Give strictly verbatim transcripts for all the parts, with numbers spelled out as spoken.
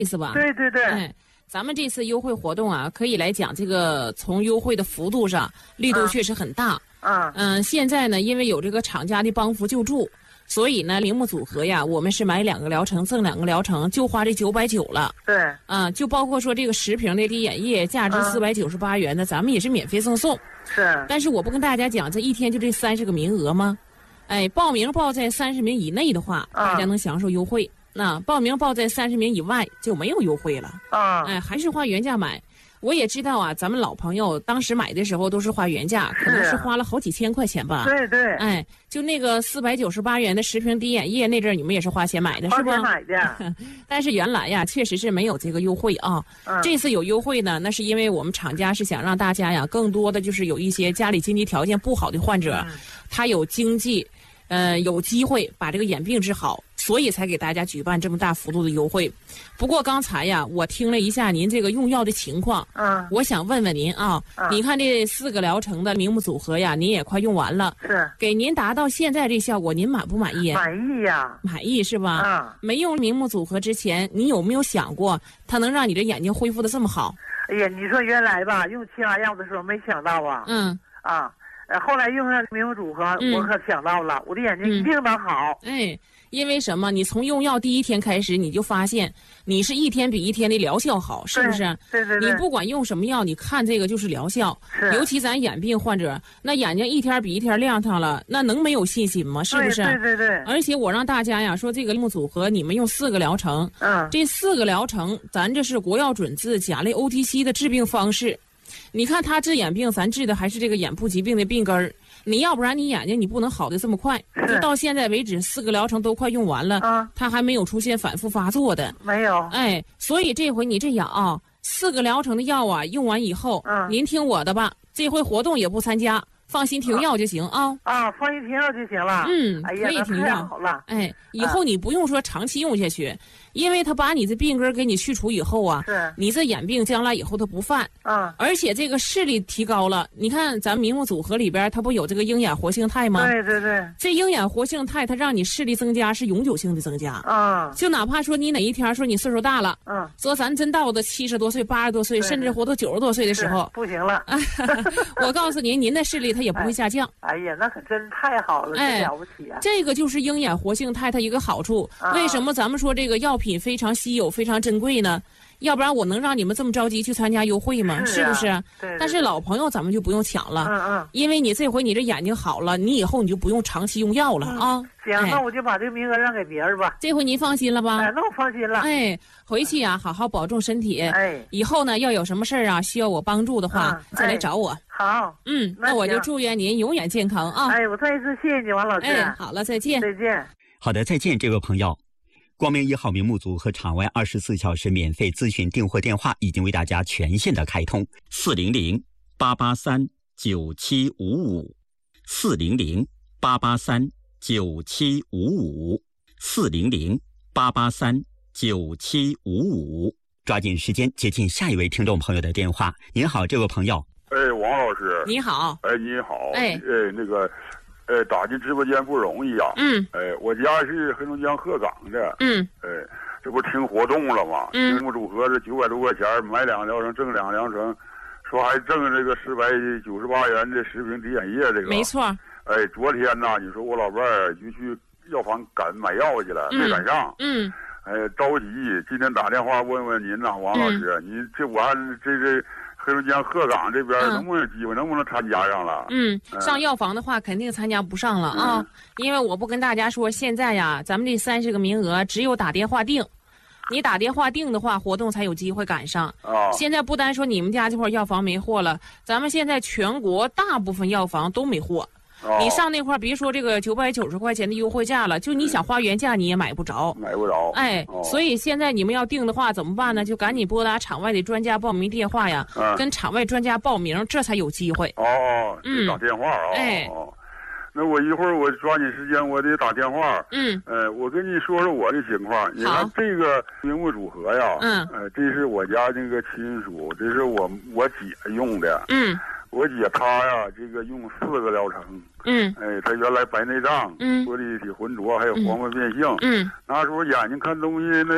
意思吧？ 对对对。 哎，咱们这次优惠活动啊，可以来讲，这个从优惠的幅度上，力度确实很大。 嗯嗯，现在呢，因为有这个厂家的帮扶救助，所以呢，铃木组合呀，我们是买两个疗程赠两个疗程，就花这九百九了。 对。 啊，就包括说这个十瓶的滴眼液，价值四百九十八元的，咱们也是免费赠送。 是。 但是我不跟大家讲，这一天就这三十个名额吗？哎，报名报在三十名以内的话，大家能享受优惠。那报名报在三十名以外就没有优惠了。 啊。 哎，还是花原价买。我也知道啊，咱们老朋友当时买的时候都是花原价，可能是花了好几千块钱吧。 对对。 哎，就那个四百九十八元的十瓶滴眼液，那阵儿你们也是花钱买的，是吧？ 花钱买的。 但是原来呀，确实是没有这个优惠啊。 嗯。 这次有优惠呢，那是因为我们厂家是想让大家呀，更多的就是有一些家里经济条件不好的患者， 嗯、 他有经济，呃，有机会把这个眼病治好。所以才给大家举办这么大幅度的优惠。不过刚才呀，我听了一下您这个用药的情况， 嗯， 我想问问您啊， 嗯、 你看这四个疗程的铃木组合呀，您也快用完了， 是给您达到现在这效果，您满不满意？ 满意呀， 满意是吧？ 嗯， 没用铃木组合之前，你有没有想过它能让你的眼睛恢复的这么好？ 哎呀，你说原来吧，用其他药的时候没想到啊， 嗯啊，呃，后来用上铃木组合， 嗯、 我可想到了，我的眼睛一定能好。 嗯、哎。因为什么？你从用药第一天开始，你就发现你是一天比一天的疗效好，是不是？ 对对对。 你不管用什么药，你看这个就是疗效。 是。 尤其咱眼病患者，那眼睛一天比一天亮堂了，那能没有信心吗？是不是？ 对对对。 而且我让大家呀说，这个铃木组合，你们用四个疗程， 嗯， 这四个疗程，咱这是国药准字甲类 O T C 的治病方式。你看他治眼病，咱治的还是这个眼部疾病的病根儿。你要不然你眼睛你不能好的这么快，就到现在为止四个疗程都快用完了， 啊， 它还没有出现反复发作的， 没有。 哎，所以这回你这样啊，四个疗程的药啊用完以后， 嗯， 您听我的吧，这回活动也不参加，放心停药就行啊。 啊，放心停药就行了。 嗯， 哎呀， 可以停药。 好了。 哎，以后你不用说长期用下去，啊，因为他把你这病根给你去除以后啊， 是你这眼病将来以后它不犯。 嗯， 而且这个视力提高了。你看咱明目组合里边，它不有这个鹰眼活性肽吗？ 对对对。 这鹰眼活性肽它让你视力增加是永久性的增加。 嗯。 就哪怕说你哪一天说你岁数大了， 嗯， 说咱真到的七十多岁、八十多岁，甚至活到九十多岁的时候， 不行了。 我告诉您，您的视力它也不会下降。 哎呀，那可真太好了， 哎， 真了不起啊！ 这个就是鹰眼活性肽它一个好处。 啊， 为什么咱们说这个药品非常稀有、非常珍贵呢？要不然我能让你们这么着急去参加优惠吗？ 是， 啊，是不是？ 对对对。 但是老朋友咱们就不用抢了， 嗯嗯， 因为你这回你这眼睛好了，你以后你就不用长期用药了，嗯，啊。 行，哎，那我就把这个名额让给别人吧。 这回您放心了吧？ 哎，那我放心了。 哎，回去呀，啊，好好保重身体。 哎， 以后呢，要有什么事儿啊，需要我帮助的话，嗯，再来找我。 哎，好， 嗯，那我就祝愿您永远健康啊！ 哎，我再一次谢谢你，王老师。 哎，好了，再见。 再见。 好的，再见，这位朋友。光明一号明目组和场外二十四小时免费咨询订货电话已经为大家全线的开通，四零零八八三九七五五，四零零八八三九七五五，四零零八八三九七五五。抓紧时间接听下一位听众朋友的电话。您好，这位朋友。 哎，王老师。 你好。 哎，你好。 哎， 哎，那个。呃，打进直播间不容易啊。 嗯。 哎，我家是黑龙江鹤岗的。 嗯。 哎，这不听活动了吗？ 嗯。 铃木组合是九百多块钱买两疗程挣两疗程，说还挣这个四百九十八元的十瓶滴眼液这个。 没错。 哎，昨天呢，你说我老伴儿就去药房赶买药去了， 嗯、 没赶上。 嗯。 哎，着急，今天打电话问问您呐，王老师， 嗯、 您这我这这。黑龙江鹤岗这边能不能机会，嗯、能不能参加上了？ 嗯，上药房的话肯定参加不上了啊，嗯，因为我不跟大家说，现在呀，咱们这三十个名额只有打电话订，你打电话订的话，活动才有机会赶上。 啊， 现在不单说你们家这块药房没货了，咱们现在全国大部分药房都没货。 哦， 你上那块别说这个九百九十块钱的优惠价了，就你想花原价你也买不着， 买不着。 哎， 哦， 所以现在你们要订的话怎么办呢？就赶紧拨打场外的专家报名电话呀， 嗯、 跟场外专家报名，这才有机会。 哦，嗯，打电话啊。 哎， 哦，那我一会儿我抓紧时间，我得打电话。 嗯， 呃，我跟你说说我的情况。你看这个铃木组合呀， 嗯， 呃，这是我家那个亲属，这是我我姐用的。 嗯。 我姐她呀，这个用四个疗程， 嗯， 哎，她原来白内障， 嗯， 玻璃体浑浊，还有黄斑变性， 嗯， 那时候眼睛看东西那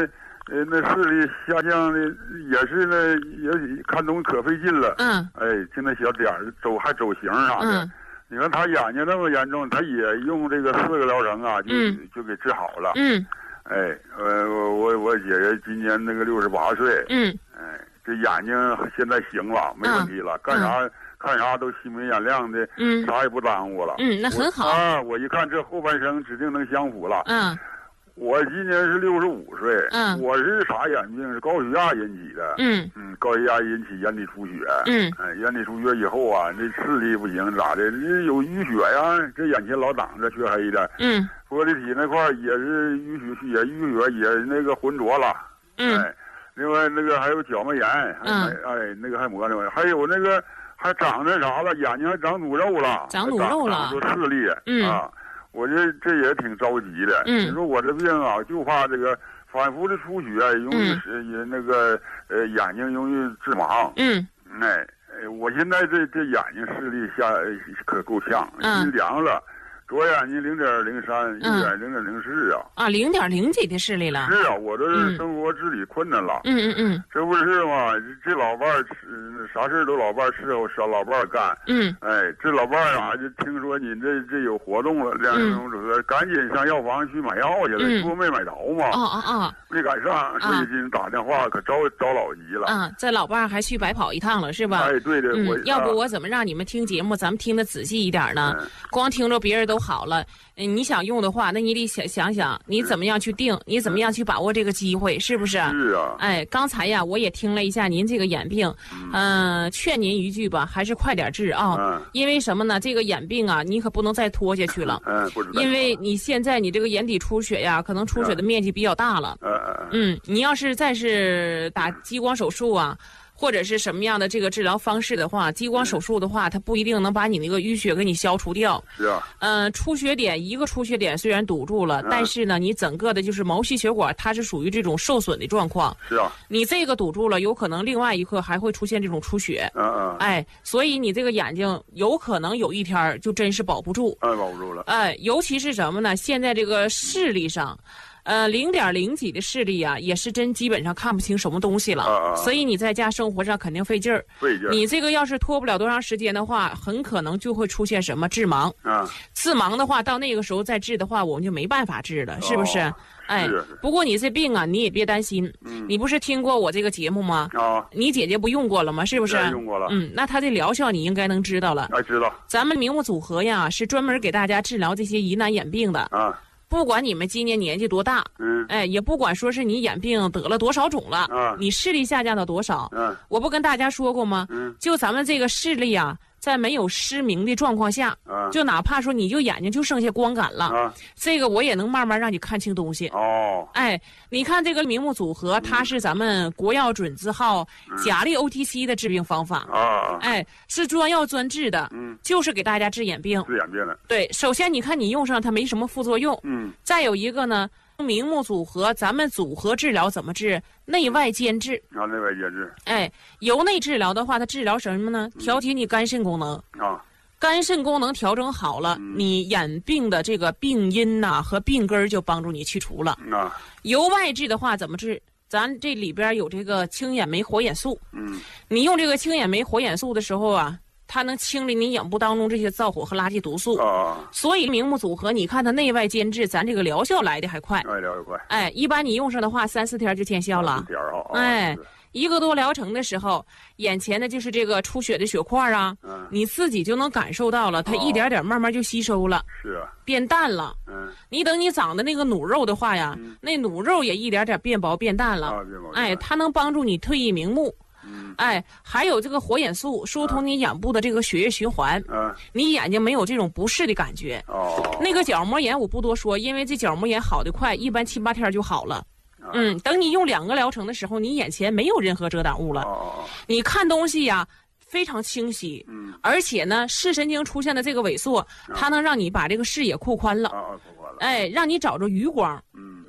呃，那视力下降的也是呢，也看东西可费劲了。 嗯。 哎，就那小点儿走还走形啥的。 嗯。 你看他眼睛那么严重，他也用这个四个疗程啊，就、 嗯、 就给治好了。 嗯。 哎，呃，我我我姐姐今年那个六十八岁。 嗯。 哎，这眼睛现在行了，没问题了，嗯、干啥、嗯、看啥都心明眼亮的。 嗯。 啥也不耽误了。 嗯，那很好。 啊，我一看这后半生指定能享福了。 嗯。 我今年是六十五岁， 嗯， 我是啥眼病？是高血压引起的， 嗯嗯，高血压引起眼底出血， 嗯， 哎，眼底出血以后啊，这视力不行，咋的？你有淤血呀，这眼前老挡着，黢黑的， 嗯， 玻璃体那块也是淤血，也淤血，也那个浑浊了， 嗯， 哎，另外那个还有角膜炎， 嗯， 哎，那个还磨呢，还有那个还长那啥了，眼睛还长努肉了， 长努肉了， 长出视力，嗯啊。我这这也挺着急的。 嗯， 你说我这病啊，就怕这个反复的出血，容易使也那个呃眼睛容易致盲。 嗯， 哎，我现在这这眼睛视力下可够呛， 嗯， 凉了。左眼睛零点零三，右眼零点零四啊！ 啊，零点零几的视力了。 是啊，我这是生活自理困难了。 嗯嗯嗯， 这不是嘛？这老伴儿啥事都老伴儿伺候，少老伴儿干。 嗯， 哎，这老伴儿啊，就听说你这这有活动了，这样这种说，赶紧上药房去买药去了， 嗯、 说没买着嘛。 啊啊啊！ 没赶上，所以给你打电话，可着着老急了。 啊，这老伴儿还去白跑一趟了，是吧？ 哎，对的， 嗯、 我要不我怎么让你们听节目，咱们听得仔细一点呢？嗯、光听着别人都好了。你想用的话，那你得想想想，你怎么样去定，你怎么样去把握这个机会，是不是？ 是啊。 哎，刚才呀，我也听了一下您这个眼病，嗯、呃，劝您一句吧，还是快点治啊。 嗯。 因为什么呢？这个眼病啊，你可不能再拖下去了。 嗯，不知道。 因为你现在你这个眼底出血呀，可能出血的面积比较大了。 嗯嗯。 嗯，你要是再是打激光手术啊。或者是什么样的这个治疗方式的话，激光手术的话，它不一定能把你那个淤血给你消除掉。 是啊。 嗯、呃，出血点一个出血点虽然堵住了，嗯、但是呢，你整个的就是毛细血管它是属于这种受损的状况。 是啊。你这个堵住了，有可能另外一刻还会出现这种出血。 嗯嗯。 哎，所以你这个眼睛有可能有一天就真是保不住。 哎，保不住了。 哎，尤其是什么呢？现在这个视力上。呃，零点零几的视力啊，也是真基本上看不清什么东西了， 啊、 所以你在家生活上肯定费劲儿。 费劲儿。你这个要是拖不了多长时间的话，很可能就会出现什么致盲。 啊， 致盲的话，到那个时候再治的话，我们就没办法治了，是不是？ 哦、 哎， 是不过你这病啊，你也别担心。 嗯。 你不是听过我这个节目吗？ 啊、哦。 你姐姐不用过了吗？是不是？ 用过了。 嗯，那它的疗效你应该能知道了。 哎，知道。 咱们明目组合呀，是专门给大家治疗这些疑难眼病的。 啊。 不管你们今年年纪多大， 嗯， 哎，也不管说是你眼病得了多少种了， 啊， 你视力下降到多少， 嗯， 我不跟大家说过吗？ 嗯， 就咱们这个视力啊，在没有失明的状况下， 啊， 就哪怕说你就眼睛就剩下光感了， 啊， 这个我也能慢慢让你看清东西。 哦， 哎，你看这个明目组合， 嗯、 它是咱们国药准字号钾力 O T C 的治病方法啊， 哎，是专药专治的， 嗯， 就是给大家治眼病。 治眼病的。 对，首先你看你用上它没什么副作用， 嗯， 再有一个呢。明目组合，咱们组合治疗怎么治？内外兼治啊，内外兼治。 哎，由内治疗的话，它治疗什么呢？调节你肝肾功能啊， 肝肾功能调整好了， 嗯、 你眼病的这个病因呐、啊、和病根就帮助你去除了。 啊， 由外治的话怎么治？咱这里边有这个青眼酶活眼素。 嗯， 你用这个青眼酶活眼素的时候啊。它能清理你眼部当中这些燥火和垃圾毒素， 啊， 所以明目组合，你看它内外兼治，咱这个疗效来的还快， 哎，疗效快， 哎，一般你用上的话，三四天就见效了， 三四天啊， 哎，一个多疗程的时候，眼前的就是这个出血的血块啊， 嗯， 你自己就能感受到了，它一点点慢慢就吸收了， 是啊， 变淡了， 嗯， 你等你长的那个努肉的话呀， 嗯、 那努肉也一点点变薄变淡了， 啊，变薄， 哎，它能帮助你退翳明目。 嗯， 哎，还有这个活眼素疏通你眼部的这个血液循环， 嗯， 你眼睛没有这种不适的感觉。 哦， 那个角膜炎我不多说，因为这角膜炎好得快，一般七八天就好了。嗯，等你用两个疗程的时候，你眼前没有任何遮挡物了， 哦， 你看东西呀非常清晰， 嗯， 而且呢，视神经出现的这个萎缩，它能让你把这个视野扩宽了， 啊，扩宽了， 哎，让你找着余光， 嗯，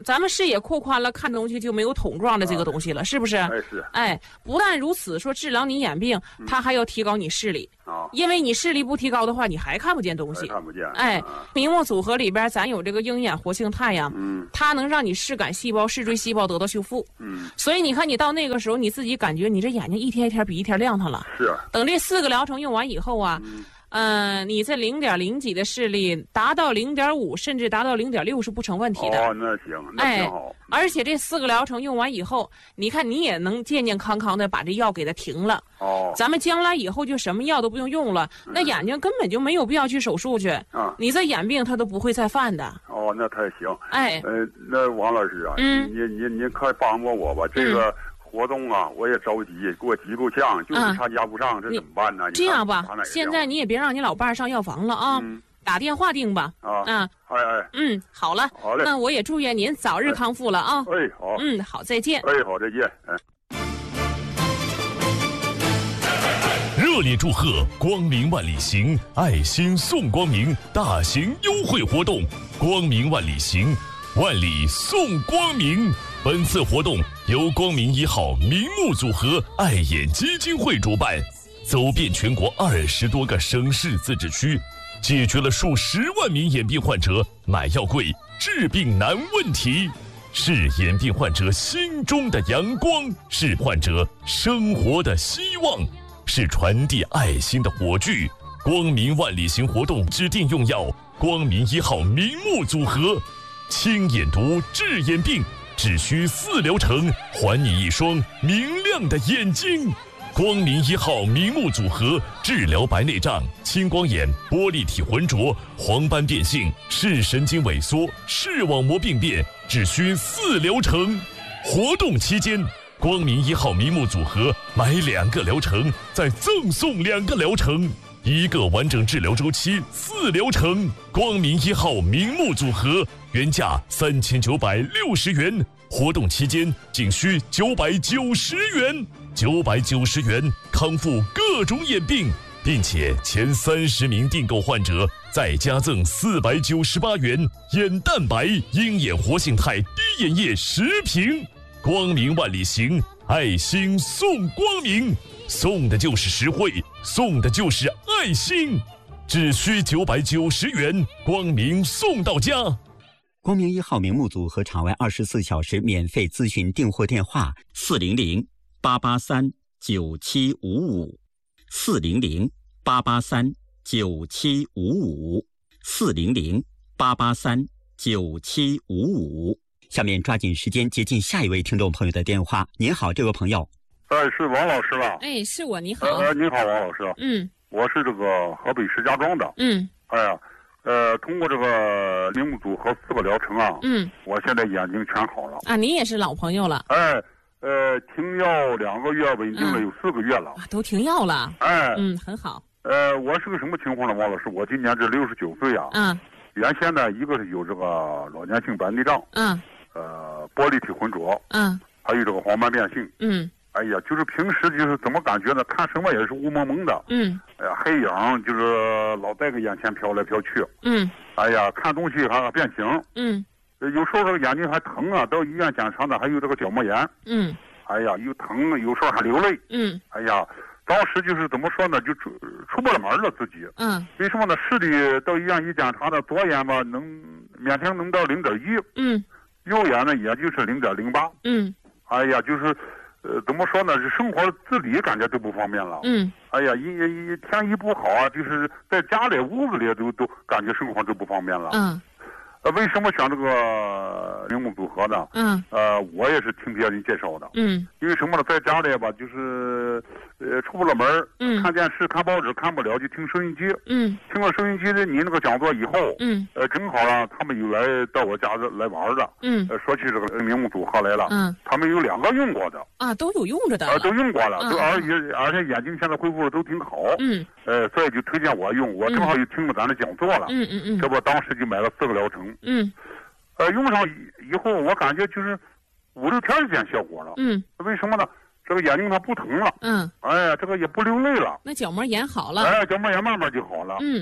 咱们视野扩宽了，看东西就没有桶状的这个东西了，啊、是不是？ 哎是。 哎，不但如此，说治疗你眼病，嗯、它还要提高你视力。啊，因为你视力不提高的话，你还看不见东西。 看不见。 哎，啊、明目组合里边咱有这个鹰眼活性太阳，嗯，它能让你视感细胞、视锥细胞得到修复。嗯，所以你看，你到那个时候，你自己感觉你这眼睛一天一天比一天亮堂了。 是。 等这四个疗程用完以后啊。嗯嗯、呃，你这零点零几的视力达到零点五，甚至达到零点六是不成问题的。 哦，那行，那挺好。 哎，而且这四个疗程用完以后，你看你也能健健康康的把这药给它停了。哦，咱们将来以后就什么药都不用用了，嗯、那眼睛根本就没有必要去手术去。啊，你这眼病它都不会再犯的。 哦，那太行。 哎， 呃，那王老师啊，嗯，您您您快帮帮我吧，这个。嗯活动啊，我也着急，给我急够呛，就是参加不上，嗯、这怎么办呢？ 这样吧，现在你也别让你老伴儿上药房了啊，嗯、打电话订吧。啊，啊， 哎哎， 嗯，好了， 好嘞， 那我也祝愿您早日康复了啊。 哎，好， 嗯，好，再见。 哎，好，再见。哎。 热烈祝贺光明万里行爱心送光明大型优惠活动，光明万里行，万里送光明。本次活动由光明一号明目组合爱眼基金会主办，走遍全国二十多个省市自治区，解决了数十万名眼病患者买药贵、治病难问题，是眼病患者心中的阳光，是患者生活的希望，是传递爱心的火炬。光明万里行活动指定用药光明一号明目组合，清眼毒治眼病，只需四疗程，还你一双明亮的眼睛。光明一号明目组合，治疗白内障、青光眼、玻璃体浑浊、黄斑变性、视神经萎缩、视网膜病变，只需四疗程。活动期间，光明一号明目组合买两个疗程，再赠送两个疗程，一个完整治疗周期四疗程。光明一号明目组合原价三千九百六十元，活动期间仅需九百九十元，九百九十元康复各种眼病，并且前三十名订购患者再加赠四百九十八元眼蛋白鹰眼活性肽滴眼液十瓶。光明万里行，爱心送光明，送的就是实惠，送的就是爱心，只需九百九十元，光明送到家。 光明一号明目组合场外二十四小时免费咨询订货电话：四零零八八三九七五五，四零零八八三九七五五，四零零八八三九七五五。下面抓紧时间接近下一位听众朋友的电话。您好，这位朋友。 哎，是王老师吧？ 哎，是我，你好。 呃，您好，王老师。 嗯， 我是这个河北石家庄的。 嗯， 哎呀，呃，通过这个明目组合四个疗程啊， 嗯， 我现在眼睛全好了。 啊，您也是老朋友了。 哎，呃，停药两个月，稳定了有四个月了。 啊，都停药了。 哎， 嗯，很好。 呃，我是个什么情况呢，王老师？我今年这六十九岁啊。 嗯。 原先呢，一个是有这个老年性白内障。 嗯。 呃，玻璃体浑浊。 嗯。 还有这个黄斑变性。 嗯。 哎呀，就是平时就是怎么感觉呢？看什么也是雾蒙蒙的。 嗯。 哎呀，黑影就是老在个眼前飘来飘去。 嗯。 哎呀，看东西还变形。 嗯。 有时候这个眼睛还疼啊，到医院检查呢，还有这个角膜炎。 嗯。 哎呀，又疼，有时候还流泪。 嗯。 哎呀，当时就是怎么说呢，就出出不了门了自己。 嗯。 为什么呢？视力到医院一检查呢，左眼吧能勉强能到零点一。 嗯。 右眼呢，也就是零点零八。 嗯。 哎呀，就是。呃，怎么说呢？是生活自理感觉都不方便了。 嗯。 哎呀，一一天一不好啊，就是在家里屋子里都都感觉生活都不方便了。 嗯。 呃，为什么选这个明目组合呢？ 嗯。 呃，我也是听别人介绍的。 嗯。 因为什么呢？在家里吧，就是呃出不了门。 嗯。 看电视、看报纸看不了，就听收音机。 嗯。 听了收音机的你那个讲座以后。 嗯。 呃，正好啊，他们又来到我家来玩了。 嗯。 呃，说起这个明目组合来了。 嗯。 他们有两个用过的。 啊，都有用着的。 啊，都用过了， 嗯、 都而且而且眼睛现在恢复的都挺好。 嗯。 呃，所以就推荐我用，我正好又听了咱的讲座了。 嗯嗯嗯。 这不，当时就买了四个疗程。 嗯。 呃，用上以后，我感觉就是五六天就见效果了。 嗯。 为什么呢？这个眼睛它不疼了。 嗯。 哎呀，这个也不流泪了。 那角膜炎好了。 哎，角膜炎慢慢就好了。 嗯。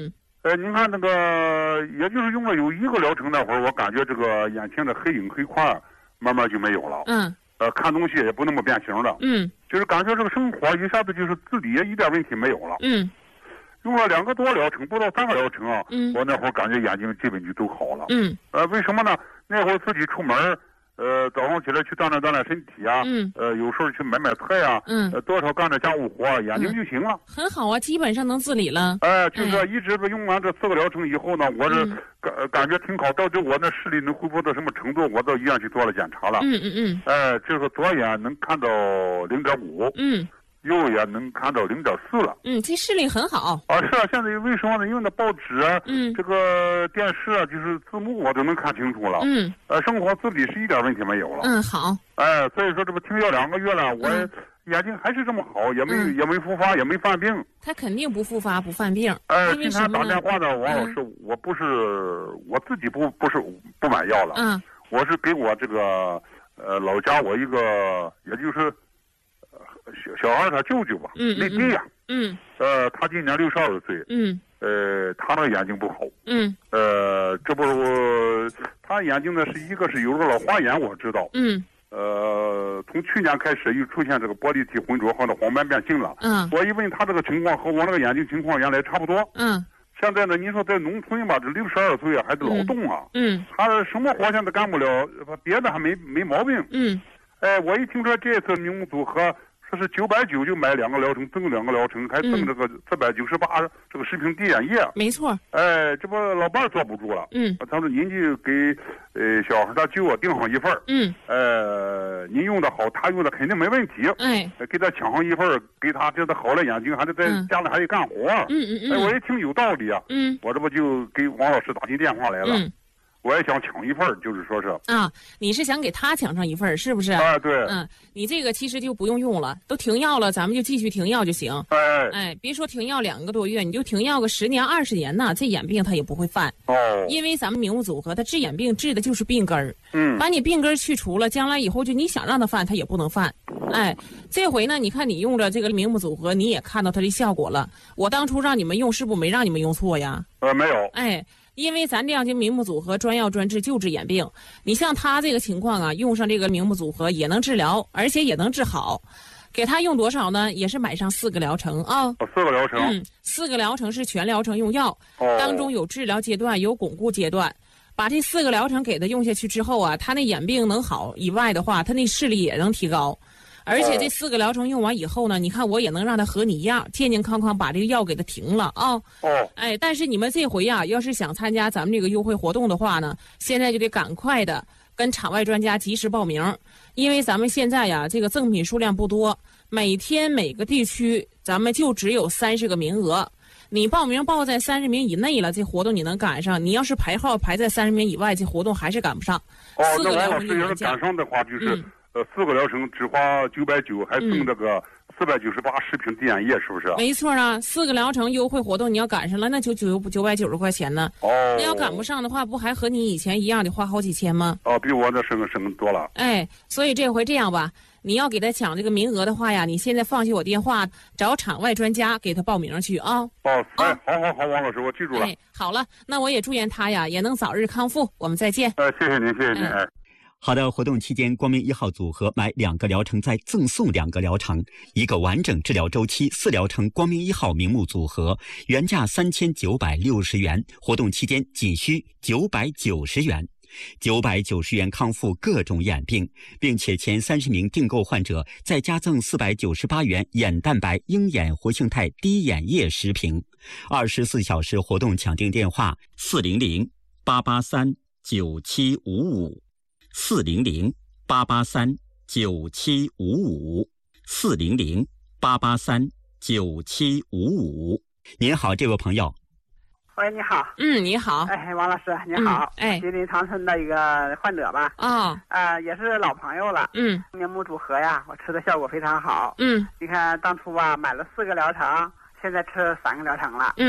呃，您看那个，也就是用了有一个疗程那会儿，我感觉这个眼前的黑影黑块慢慢就没有了。 嗯。 呃，看东西也不那么变形了。 嗯。 就是感觉这个生活一下子就是自理也一点问题没有了。 嗯。 用了两个多疗程，不到三个疗程啊。 嗯。 我那会儿感觉眼睛基本就都好了。 嗯。 呃，为什么呢？那会儿自己出门。呃，早上起来去锻炼锻炼身体啊， 嗯， 呃，有时候去买买菜啊， 嗯， 呃，多少干点家务活，眼睛就行了， 很好啊，基本上能自理了。 哎，就是一直用完这四个疗程以后呢，我是感感觉挺好，到底我那视力能恢复到什么程度？我到医院去做了检查了， 嗯嗯嗯， 哎，这个左眼能看到零点五， 嗯。 右眼能看到零点四了。 嗯，这视力很好。 啊，是啊，现在为什么呢？因为那报纸啊， 嗯， 这个电视啊，就是字幕我都能看清楚了。 嗯， 呃，生活自理是一点问题没有了。 嗯，好。 哎，所以说这不停药两个月了，我眼睛还是这么好，也没、嗯、也没复发，也没犯病。 他肯定不复发，不犯病。 哎，经常打电话的王老师，嗯、我不是我自己不不是不买药了， 嗯， 我是给我这个呃老家我一个也就是。小小孩他舅舅吧， 嗯， 内地呀， 嗯， 呃，他今年六十二岁， 嗯， 呃，他那个眼睛不好， 嗯， 呃，这不是我，他眼睛呢是一个是有个老花眼，我知道， 嗯， 呃，从去年开始又出现这个玻璃体混浊和的黄斑变性了， 嗯， 我一问他这个情况和我那个眼睛情况原来差不多， 嗯， 现在呢，您说在农村吧，这六十二岁还得劳动啊， 嗯， 他什么活现在干不了，别的还没没毛病， 嗯， 哎，我一听说这次名目组合。这是九百九就买两个疗程，赠两个疗程，还赠这个四百九十八这个食品滴眼液。 没错。 哎，这不老伴儿坐不住了。 嗯。 他说您就给呃小孩他舅啊订上一份儿。 嗯。 呃，您用的好，他用的肯定没问题。 哎。 给他抢上一份儿，给他这他好了眼睛，还得在家里还得干活。 嗯嗯嗯。 哎，我一听有道理啊。 嗯。 我这不就给王老师打进电话来了。 嗯。 我也想抢一份儿，就是说是啊，你是想给他抢上一份儿，是不是？ 啊，对。 嗯，你这个其实就不用用了，都停药了，咱们就继续停药就行。 哎哎，别说停药两个多月，你就停药个十年二十年呢，这眼病他也不会犯。 哦。 因为咱们明目组合，它治眼病治的就是病根儿。 嗯。 把你病根儿去除了，将来以后就你想让他犯，他也不能犯。哎，这回呢，你看你用了这个明目组合，你也看到它的效果了。我当初让你们用，是不是没让你们用错呀？ 呃，没有。 哎。因为咱这样就明目组合专药专治就治眼病，你像他这个情况啊，用上这个明目组合也能治疗，而且也能治好。给他用多少呢？也是买上四个疗程啊。 哦，四个疗程。 嗯，四个疗程是全疗程用药， 哦、 当中有治疗阶段，有巩固阶段。把这四个疗程给他用下去之后啊，他那眼病能好以外的话，他那视力也能提高。而且这四个疗程用完以后呢，你看我也能让他和你一样健健康康把这个药给他停了啊。 哦。 哎，但是你们这回呀，要是想参加咱们这个优惠活动的话呢，现在就得赶快的跟场外专家及时报名，因为咱们现在呀这个赠品数量不多，每天每个地区咱们就只有三十个名额。你报名报在三十名以内了，这活动你能赶上；你要是排号排在三十名以外，这活动还是赶不上。 哦，那王老师要是赶上的话，就是。嗯呃，四个疗程只花九百九，还赠这个四百九十八食品滴眼液，是不是？ 没错啊，四个疗程优惠活动你要赶上了，那就九九百九十块钱呢。 哦。 那要赶不上的话，不还和你以前一样得花好几千吗？ 哦，比我那省省多了。 哎，所以这回这样吧，你要给他抢这个名额的话呀，你现在放弃我电话，找场外专家给他报名去啊。 哦，哎，好好好，王老师，我记住了。 哎，好了，那我也祝愿他呀也能早日康复。我们再见。 呃，谢谢您，谢谢您。哎。 好的，活动期间，光明一号组合买两个疗程再赠送两个疗程，一个完整治疗周期四疗程光明一号明目组合，原价三千九百六十元，活动期间仅需九百九十元。九百九十元康复各种眼病，并且前三十名订购患者再加赠四百九十八元眼蛋白鹰眼活性肽滴眼液十瓶。二十四小时活动抢订电话：四零零八八三九七五五。四零零八八三九七五五，四零零八八三九七五五。您好，这位朋友。 喂，你好。 嗯，你好。 哎，王老师，你好。 嗯、哎， 吉林长春的一个患者吧。 啊、哦。 呃，也是老朋友了。 嗯。 明目组合呀，我吃的效果非常好。 嗯。 你看当初吧，买了四个疗程，现在吃三个疗程了。 嗯。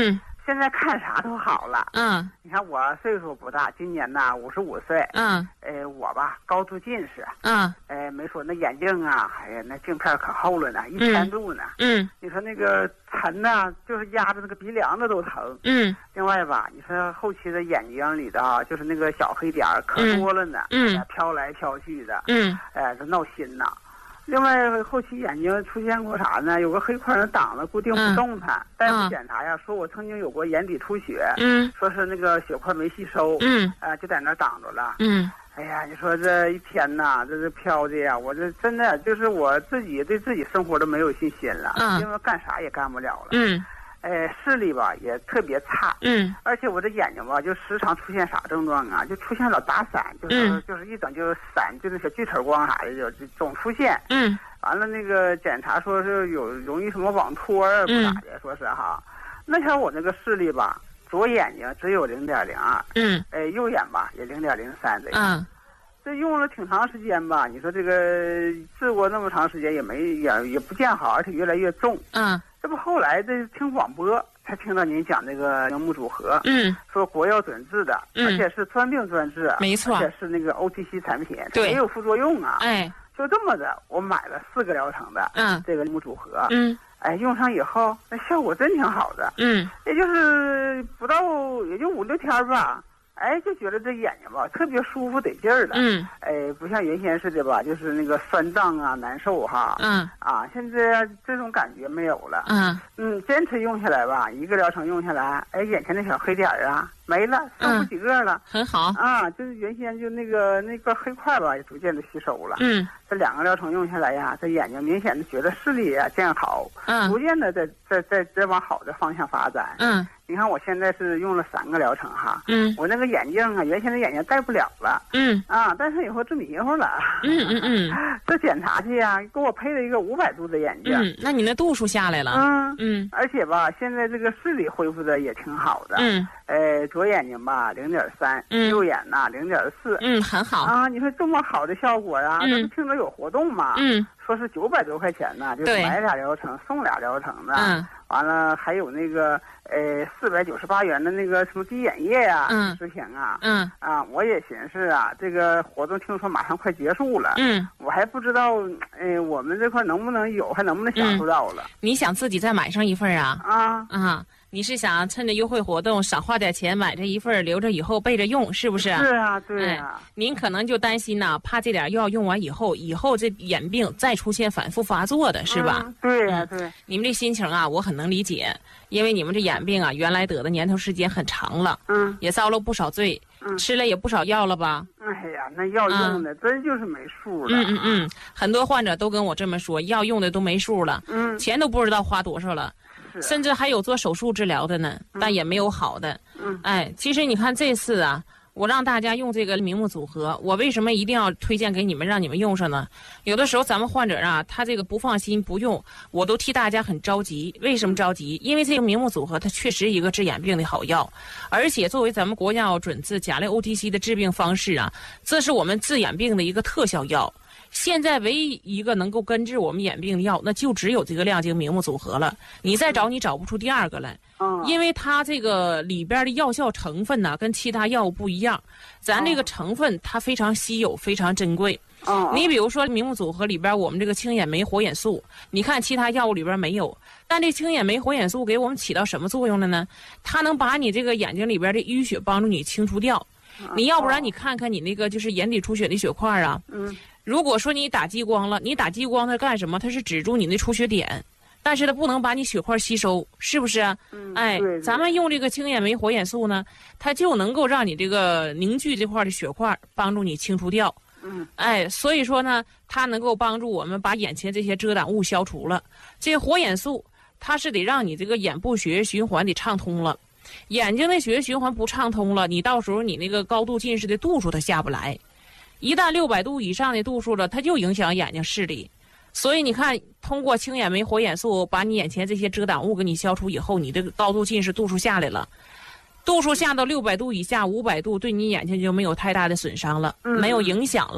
现在看啥都好了。 嗯， 你看我岁数不大，今年呐五十五岁。 嗯， 呃，我吧高度近视。 嗯， 呃，没说那眼镜啊，哎呀，那镜片可厚了呢，一千度呢。 嗯， 你说那个沉呐，就是压着那个鼻梁子都疼。 嗯， 另外吧，你说后期的眼睛里的啊，就是那个小黑点儿可多了呢。 嗯， 飘来飘去的。 嗯， 哎，这闹心呐。另外，后期眼睛出现过啥呢？有个黑框挡了，固定不动弹。嗯、大夫检查呀，说我曾经有过眼底出血， 嗯， 说是那个血块没吸收， 嗯， 啊、呃，就在那儿挡着了， 嗯。 哎呀，你说这一天呐，这是飘的呀，我这真的就是我自己对自己生活都没有信心了，嗯，因为干啥也干不了了， 嗯。 哎，视力吧也特别差， 嗯， 而且我这眼睛吧就时常出现啥症状啊？就出现老打闪，就是、 嗯、 就是一整就是闪，就是小锯齿光啥的，就就总出现。 嗯， 完了那个检查说是有容易什么网脱啊，不咋的，嗯、说是哈。那前我那个视力吧，左眼睛只有零点零二， 嗯， 哎，右眼吧也零点零三这样。 嗯， 这用了挺长时间吧？你说这个治过那么长时间也没也也不见好，而且越来越重。 嗯。 这不后来这听广播才听到您讲这个明目组合， 嗯， 说国药准治的， 嗯、 而且是专病专治， 没错， 而且是那个 O T C 产品， 对， 没有副作用啊， 哎， 就这么的，我买了四个疗程的， 嗯， 这个明目组合， 嗯， 哎，用上以后那效果真挺好的， 嗯， 也就是不到也就五六天吧。哎，就觉得这眼睛吧特别舒服得劲儿了， 嗯， 哎，不像原先似的吧，就是那个酸胀啊、难受哈， 嗯， 啊，现在这种感觉没有了， 嗯， 嗯，坚持用下来吧，一个疗程用下来，哎，眼前那小黑点儿啊没了，剩不几个了， 嗯、很好啊，就是原先就那个那个黑块吧，也逐渐的吸收了， 嗯， 这两个疗程用下来呀，这眼睛明显的觉得视力呀见好， 嗯， 逐渐的在在在在往好的方向发展， 嗯。 你看我现在是用了三个疗程哈， 嗯， 我那个眼镜啊，原先的眼镜戴不了了， 嗯， 啊，戴上以后治迷糊了， 嗯嗯嗯， 这检查去呀，给我配了一个五百度的眼镜， 嗯，那你那度数下来了， 嗯嗯， 而且吧，现在这个视力恢复的也挺好的， 嗯， 呃，左眼睛吧零点三， 嗯， 右眼呐零点四， 嗯，很好啊，你说这么好的效果啊， 嗯， 听着有活动嘛， 嗯， 说是九百多块钱呢，就是买俩疗程送俩疗程的， 嗯， 完了还有那个。呃，四百九十八元的那个什么滴眼液呀， 嗯， 实行啊， 嗯啊，我也寻思啊，这个活动听说马上快结束了， 嗯， 我还不知道，呃，我们这块能不能有，还能不能享受到了？ 嗯、你想自己再买上一份啊？ 啊啊，你是想趁着优惠活动少花点钱买这一份，留着以后备着用，是不是？ 是啊，对啊。 哎、您可能就担心呐、啊，怕这点药用完以后，以后这眼病再出现反复发作的是吧？ 嗯、对呀、啊，对、嗯。 你们这心情啊，我很能理解。因为你们这眼病啊，原来得的年头时间很长了， 嗯， 也遭了不少罪， 嗯， 吃了也不少药了吧？ 哎呀，那药用的、嗯、真就是没数了。 嗯嗯嗯，很多患者都跟我这么说，药用的都没数了， 嗯， 钱都不知道花多少了， 是、啊， 甚至还有做手术治疗的呢， 嗯、 但也没有好的。 嗯， 哎，其实你看这次啊。我让大家用这个明目组合，我为什么一定要推荐给你们，让你们用上呢？有的时候咱们患者啊，他这个不放心不用，我都替大家很着急。为什么着急？因为这个明目组合它确实一个治眼病的好药，而且作为咱们国药准字甲类 O T C 的治病方式啊，这是我们治眼病的一个特效药。现在唯一一个能够根治我们眼病的药，那就只有这个亮晶明目组合了。你再找，你找不出第二个来。 嗯， 因为它这个里边的药效成分呢，跟其他药物不一样。咱这个成分它非常稀有，非常珍贵。 嗯， 你比如说明目组合里边，我们这个青眼酶活眼素，你看其他药物里边没有，但这青眼酶活眼素给我们起到什么作用了呢？它能把你这个眼睛里边的淤血帮助你清除掉。你要不然你看看你那个就是眼底出血的血块啊， 嗯， 如果说你打激光了，你打激光它干什么？它是止住你的出血点，但是它不能把你血块吸收，是不是啊？ 嗯， 哎， 对对， 咱们用这个青眼酶活眼素呢，它就能够让你这个凝聚这块的血块，帮助你清除掉。 嗯， 哎，所以说呢，它能够帮助我们把眼前这些遮挡物消除了。这个活眼素，它是得让你这个眼部血液循环得畅通了。眼睛的血液循环不畅通了，你到时候你那个高度近视的度数它下不来，一旦六百度以上的度数了，它就影响眼睛视力。所以你看，通过青眼酶活眼素把你眼前这些遮挡物给你消除以后，你这个高度近视度数下来了，度数下到六百度以下、五百度，对你眼睛就没有太大的损伤了， 嗯、 没有影响了。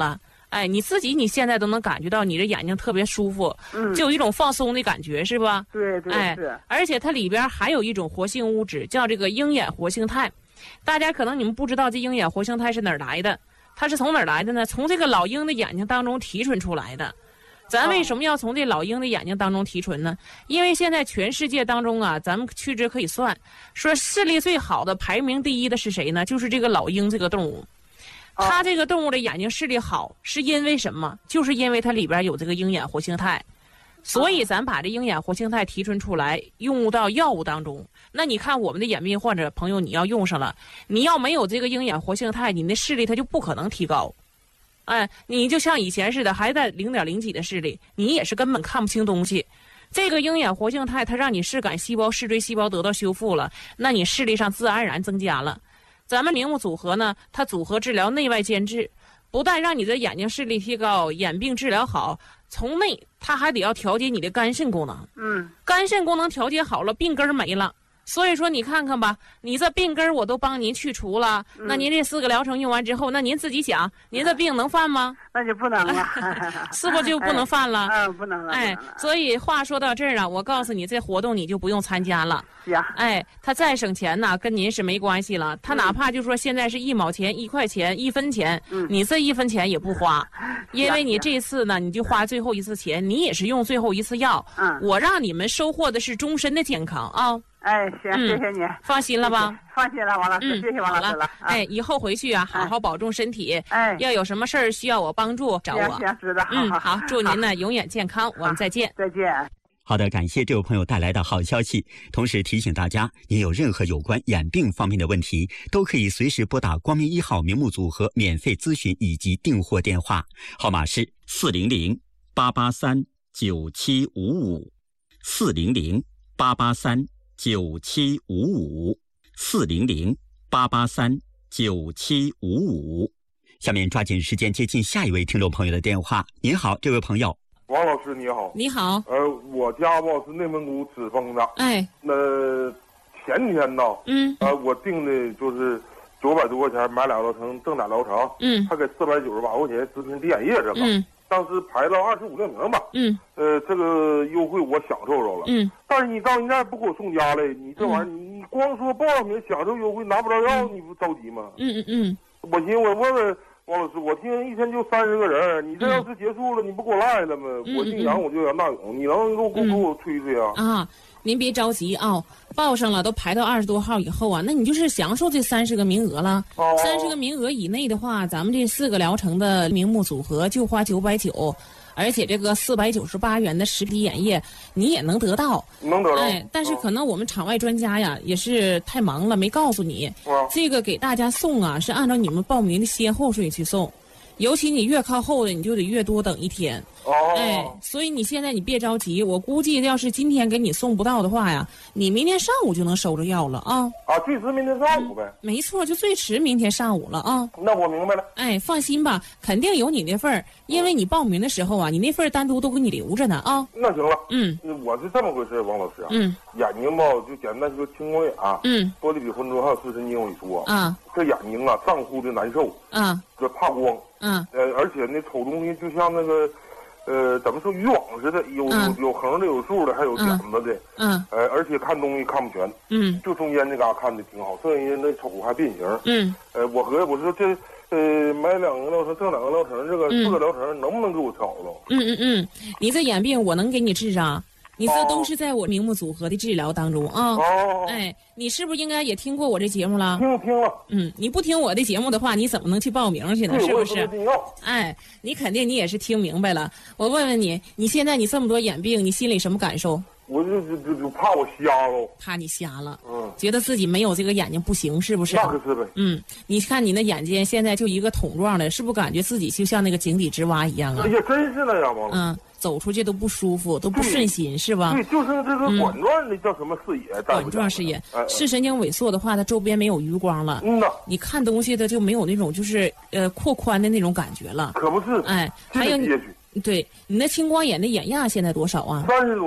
哎，你自己你现在都能感觉到你的眼睛特别舒服， 嗯， 就有一种放松的感觉，是吧？ 对对哎是。 而且它里边还有一种活性物质，叫这个鹰眼活性肽。大家可能你们不知道这鹰眼活性肽是哪儿来的，它是从哪儿来的呢？从这个老鹰的眼睛当中提纯出来的。咱为什么要从这老鹰的眼睛当中提纯呢？因为现在全世界当中啊，咱们屈指可以算，说视力最好的排名第一的是谁呢？就是这个老鹰这个动物。它这个动物的眼睛视力好，是因为什么？就是因为它里边有这个鹰眼活性肽，所以咱把这鹰眼活性肽提纯出来，用到药物当中。那你看我们的眼病患者朋友，你要用上了，你要没有这个鹰眼活性肽，你的视力它就不可能提高。哎，你就像以前似的，还在零点零几的视力，你也是根本看不清东西。这个鹰眼活性肽，它让你视感细胞、视锥细胞得到修复了，那你视力上自然而然增加了。咱们明目组合呢，它组合治疗内外兼治，不但让你的眼睛视力提高，眼病治疗好，从内它还得要调节你的肝肾功能。 嗯， 肝肾功能调节好了，病根儿没了。所以说你看看吧，你这病根儿我都帮您去除了，嗯、那您这四个疗程用完之后，那您自己想，您这病能犯吗？ 那就不能了， 是不就不能犯了？ 嗯、哎，不能了。 哎，所以话说到这儿啊，我告诉你，这活动你就不用参加了。 行。 哎，他再省钱呢，跟您是没关系了。他哪怕就说现在是一毛钱、一块钱、一分钱， 嗯、 你这一分钱也不花，因为你这次呢，你就花最后一次钱，你也是用最后一次药。 嗯。 我让你们收获的是终身的健康啊。 哎，行， 嗯、 谢谢你， 放心了吧？ 放心了，王老师， 嗯、 谢谢王老师了。 啊、哎，以后回去啊，好好保重身体。 哎， 要有什么事儿需要我帮助，找我。 行，知道。 嗯，好，祝您呢永远健康。我们再见。 再见。 好的，感谢这位朋友带来的好消息。同时提醒大家，您有任何有关眼病方面的问题，都可以随时拨打光明一号明目组合免费咨询以及订货电话，号码是四零零八八三九七五五四零零八八三九七五五四零零八八三九七五五。下面抓紧时间接近下一位听众朋友的电话。您好，这位朋友。 王老师你好。 你好。 呃，我家吧是内蒙古赤峰的。 哎。 那前天呢， 嗯， 呃，我订的就是九百多块钱买俩疗程，正俩疗程， 嗯， 还给四百九十八块钱咨询滴眼液这个， 嗯。 当时排了二十五六名吧， 嗯， 呃，这个优惠我享受着了， 嗯， 但是你到现在不给我送家来，你这玩意儿，你你光说报名享受优惠拿不着药，你不着急吗？ 嗯嗯嗯， 我寻思我问问王老师，我听一天就三十个人，你这要是结束了，你不给我赖了吗？我姓杨，我就杨大勇，你能给我给我吹吹啊？ 啊，您别着急啊，报上了都排到二十多号以后啊，那你就是享受这三十个名额了。三十个名额以内的话，咱们这四个疗程的明目组合就花九百九。而且这个四百九十八元的实体眼液你也能得到， 能得到。 哎，但是可能我们场外专家呀也是太忙了，没告诉你。 啊、 这个给大家送啊，是按照你们报名的先后顺序去送，尤其你越靠后的，你就得越多等一天。 哦。 哎，所以你现在你别着急，我估计要是今天给你送不到的话呀，你明天上午就能收着药了啊。 啊，最迟明天上午呗。 嗯、没错，就最迟明天上午了啊。 那我明白了。 哎，放心吧，肯定有你那份儿，因为你报名的时候啊，你那份儿单独都给你留着呢啊。 那行了。 嗯。 我是这么回事，王老师啊。 嗯。 眼睛吧，就简单说青光眼。 嗯。 多粒比浑浊，还有视神经萎缩。 啊。 这眼睛啊，胀乎的难受。 啊。 这怕光。 嗯。 呃，而且呢，瞅东西就像那个。呃，怎么说渔网似的，有有有横的，有竖的，还有点子的。 嗯。 呃，而且看东西看不全。 嗯。 就中间那嘎看的挺好，剩下那瞅还变形。 嗯。 呃，我合计我说这呃买两个疗程，挣两个疗程，这个四个疗程能不能给我找着？ 嗯嗯嗯，你这眼病我能给你治上。你这都是在我明目组合的治疗当中啊！ 哦， 哎，你是不是应该也听过我这节目了？ 听听了。 嗯，你不听我的节目的话，你怎么能去报名去呢？是不是？哎，你肯定你也是听明白了。我问问你，你现在你这么多眼病，你心里什么感受？ 我就就就就怕我瞎了。 怕你瞎了。 嗯。 觉得自己没有这个眼睛不行，是不是？ 那可是呗。 嗯，你看你那眼睛现在就一个桶状的，是不是感觉自己就像那个井底之蛙一样啊？ 哎呀，真是那样吗？ 嗯。走出去都不舒服，都不顺心，是吧？ 对，就是这个管状的叫什么视野？ 管状视野，视神经萎缩的话，它周边没有余光了。 嗯呐， 你看东西的就没有那种就是呃扩宽的那种感觉了。 可不是。 哎，还有你，对你那青光眼的眼压现在多少啊？ 三十多呢。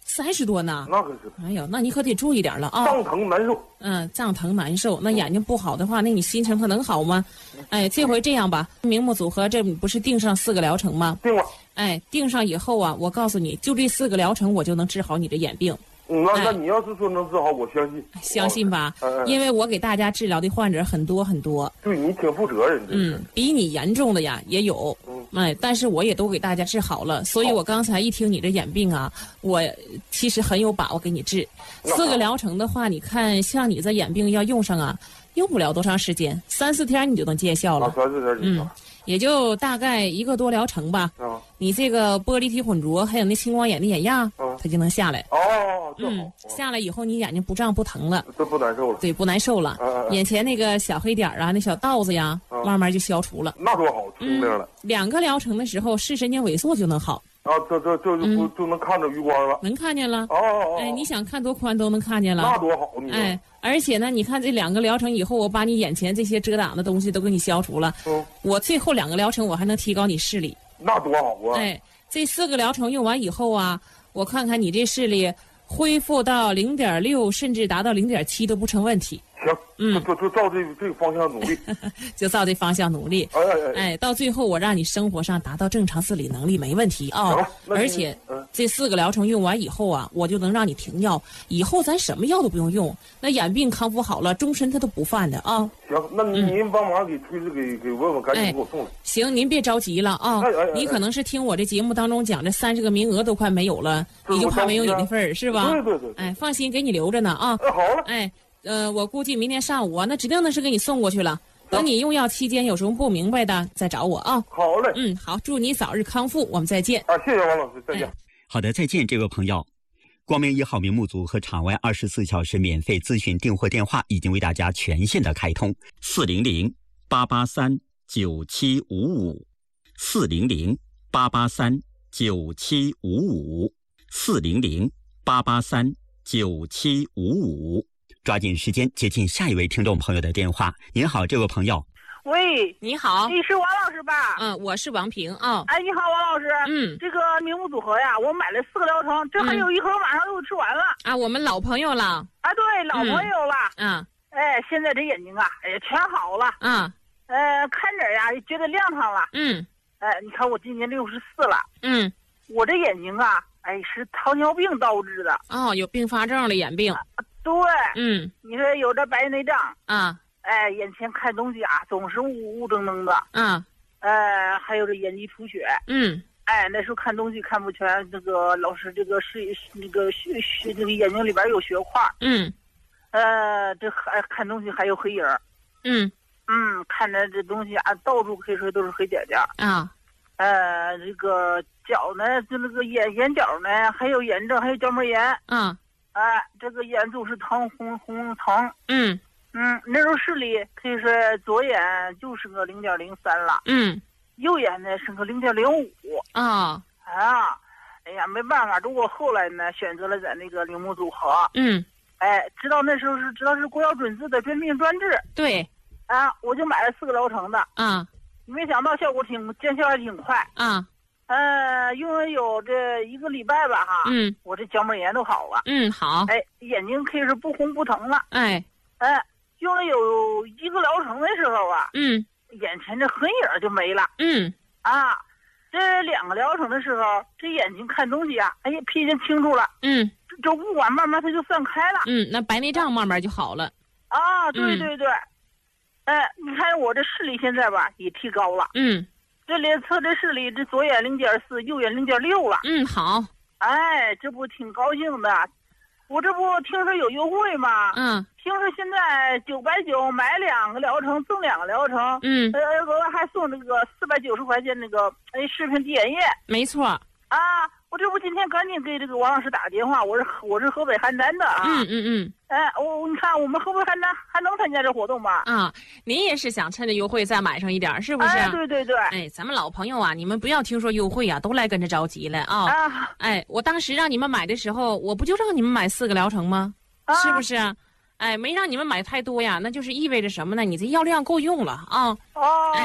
三十多呢？ 那可是。 哎呦，那你可得注意点了啊！ 胀疼难受。 嗯，胀疼难受，那眼睛不好的话，那你心情可能好吗？哎，这回这样吧，明目组合这不是定上四个疗程吗？ 定了。 哎，定上以后啊，我告诉你，就这四个疗程，我就能治好你的眼病。 嗯，那那你要是说能治好，我相信。 相信吧， 嗯、 因为我给大家治疗的患者很多很多。 对你挺负责任的。 嗯，比你严重的呀也有。嗯，哎，但是我也都给大家治好了，所以我刚才一听你这眼病啊，我其实很有把握给你治。四个疗程的话，你看像你这眼病要用上啊，用不了多长时间，三四天你就能见效了。 啊，三四天嗯，也就大概一个多疗程吧。 啊， 你这个玻璃体混浊，还有那青光眼的眼压， 啊， 它就能下来。 哦。 嗯，下来以后你眼睛不胀不疼了， 这不难受了。 对，不难受了。 啊啊、 眼前那个小黑点啊，那小道子呀， 啊、 慢慢就消除了。 那多好，清明了、 嗯。两个疗程的时候，视神经萎缩就能好。 啊，这这这就、嗯、就能看着余光了。 能看见了。 哦哦哦。 哎，你想看多宽都能看见了。 那多好，你。 哎，而且呢，你看这两个疗程以后，我把你眼前这些遮挡的东西都给你消除了。 嗯。 我最后两个疗程，我还能提高你视力。 那多好啊！ 哎，这四个疗程用完以后啊，我看看你这视力。恢复到零点六，甚至达到零点七都不成问题。 行，嗯，就就照这这个方向努力， 就照这方向努力。 哎哎哎，到最后我让你生活上达到正常自理能力没问题啊、哦。而且、嗯、这四个疗程用完以后啊，我就能让你停药，以后咱什么药都不用用，那眼病康复好了，终身它都不犯的啊。 行，那您帮忙给推荐给给问问，赶紧给我送来。 行，您别着急了啊、 哎哎哎。 你可能是听我这节目当中讲这三十个名额都快没有了，你就怕没有你的份儿是吧？ 对对对。 哎，放心，给你留着呢啊。 哎，好了。 哎。呃，我估计明天上午啊，那指定那是给你送过去了。等你用药期间有什么不明白的，再找我啊。 好嘞。 嗯，好，祝你早日康复，我们再见。 啊，谢谢王老师，再见。 哎、 好的，再见，这位朋友。光明一号明目组和场外二十四小时免费咨询订货电话已经为大家全线的开通：四零零八八三九七五五，四零零八八三九七五五，四零零八八三九七五五。抓紧时间接听下一位听众朋友的电话。您好，这位朋友。 喂， 你好， 你是王老师吧？ 嗯，我是王平啊、哦。 哎，你好，王老师。 嗯， 这个明目组合呀，我买了四个疗程，这还有一盒马上就吃完了。 嗯、啊，我们老朋友了。 啊，对，老朋友了。 嗯。 哎，现在这眼睛啊，哎呀，全好了。 嗯。 呃，看着呀，觉得亮堂了。 嗯。 哎，你看我今年六十四了。 嗯。 我这眼睛啊，哎，是糖尿病导致的。 哦，有并发症的眼病。 啊对， 嗯， 你说有这白内障啊， 哎，眼前看东西啊总是雾雾怔怔的， 啊， 呃，还有这眼底出血， 嗯， 哎，那时候看东西看不全，那个老师这个是那个血血这个眼睛里边有血块， 嗯， 呃，这还看东西还有黑影， 嗯嗯，看着这东西啊到处可以说都是黑点点啊， 呃，这个角呢就那个眼眼角呢还有炎症，还有角膜炎， 啊。 哎，这个眼就是疼，红红疼。 嗯嗯，那时候视力可以说左眼就是个零点零三了。 嗯， 右眼呢是个零点零五。 啊啊，哎呀，没办法，如果后来呢选择了咱那个铃木组合。 嗯， 哎，知道那时候是知道是国药准字的专病专治。 对。 啊，我就买了四个疗程的。 啊。 没想到效果挺见效还挺快。 啊。 呃，用了有这一个礼拜吧，哈， 嗯， 我这角膜炎都好了， 嗯，好， 哎，眼睛可以是不红不疼了， 哎， 哎，用了有一个疗程的时候啊， 嗯， 眼前这黑影就没了， 嗯， 啊，这两个疗程的时候，这眼睛看东西啊，哎呀，瞥见清楚了， 嗯， 这雾管慢慢它就散开了， 嗯，那白内障慢慢就好了， 啊，对对对，哎、嗯，你看我这视力现在吧也提高了， 嗯。 这里测这视力，这左眼零点四，右眼零点六了。 嗯，好。 哎，这不挺高兴的？我这不听说有优惠吗？ 嗯。 听说现在九百九买两个疗程送两个疗程。 嗯。 呃，额外还送这个四百九十块钱那个哎视频滴眼液。 没错。 啊，我这不今天赶紧给这个王老师打个电话，我是我是河北邯郸的啊。 嗯嗯嗯。 哎，我你看我们河北邯郸还能参加这活动吗？ 啊，您也是想趁着优惠再买上一点，是不是？ 哎，对对对。 哎，咱们老朋友啊，你们不要听说优惠啊，都来跟着着急了啊。 啊。 哎，我当时让你们买的时候，我不就让你们买四个疗程吗？ 啊、 是不是？哎，没让你们买太多呀，那就是意味着什么呢？你这药量够用了啊。 哦。 哎。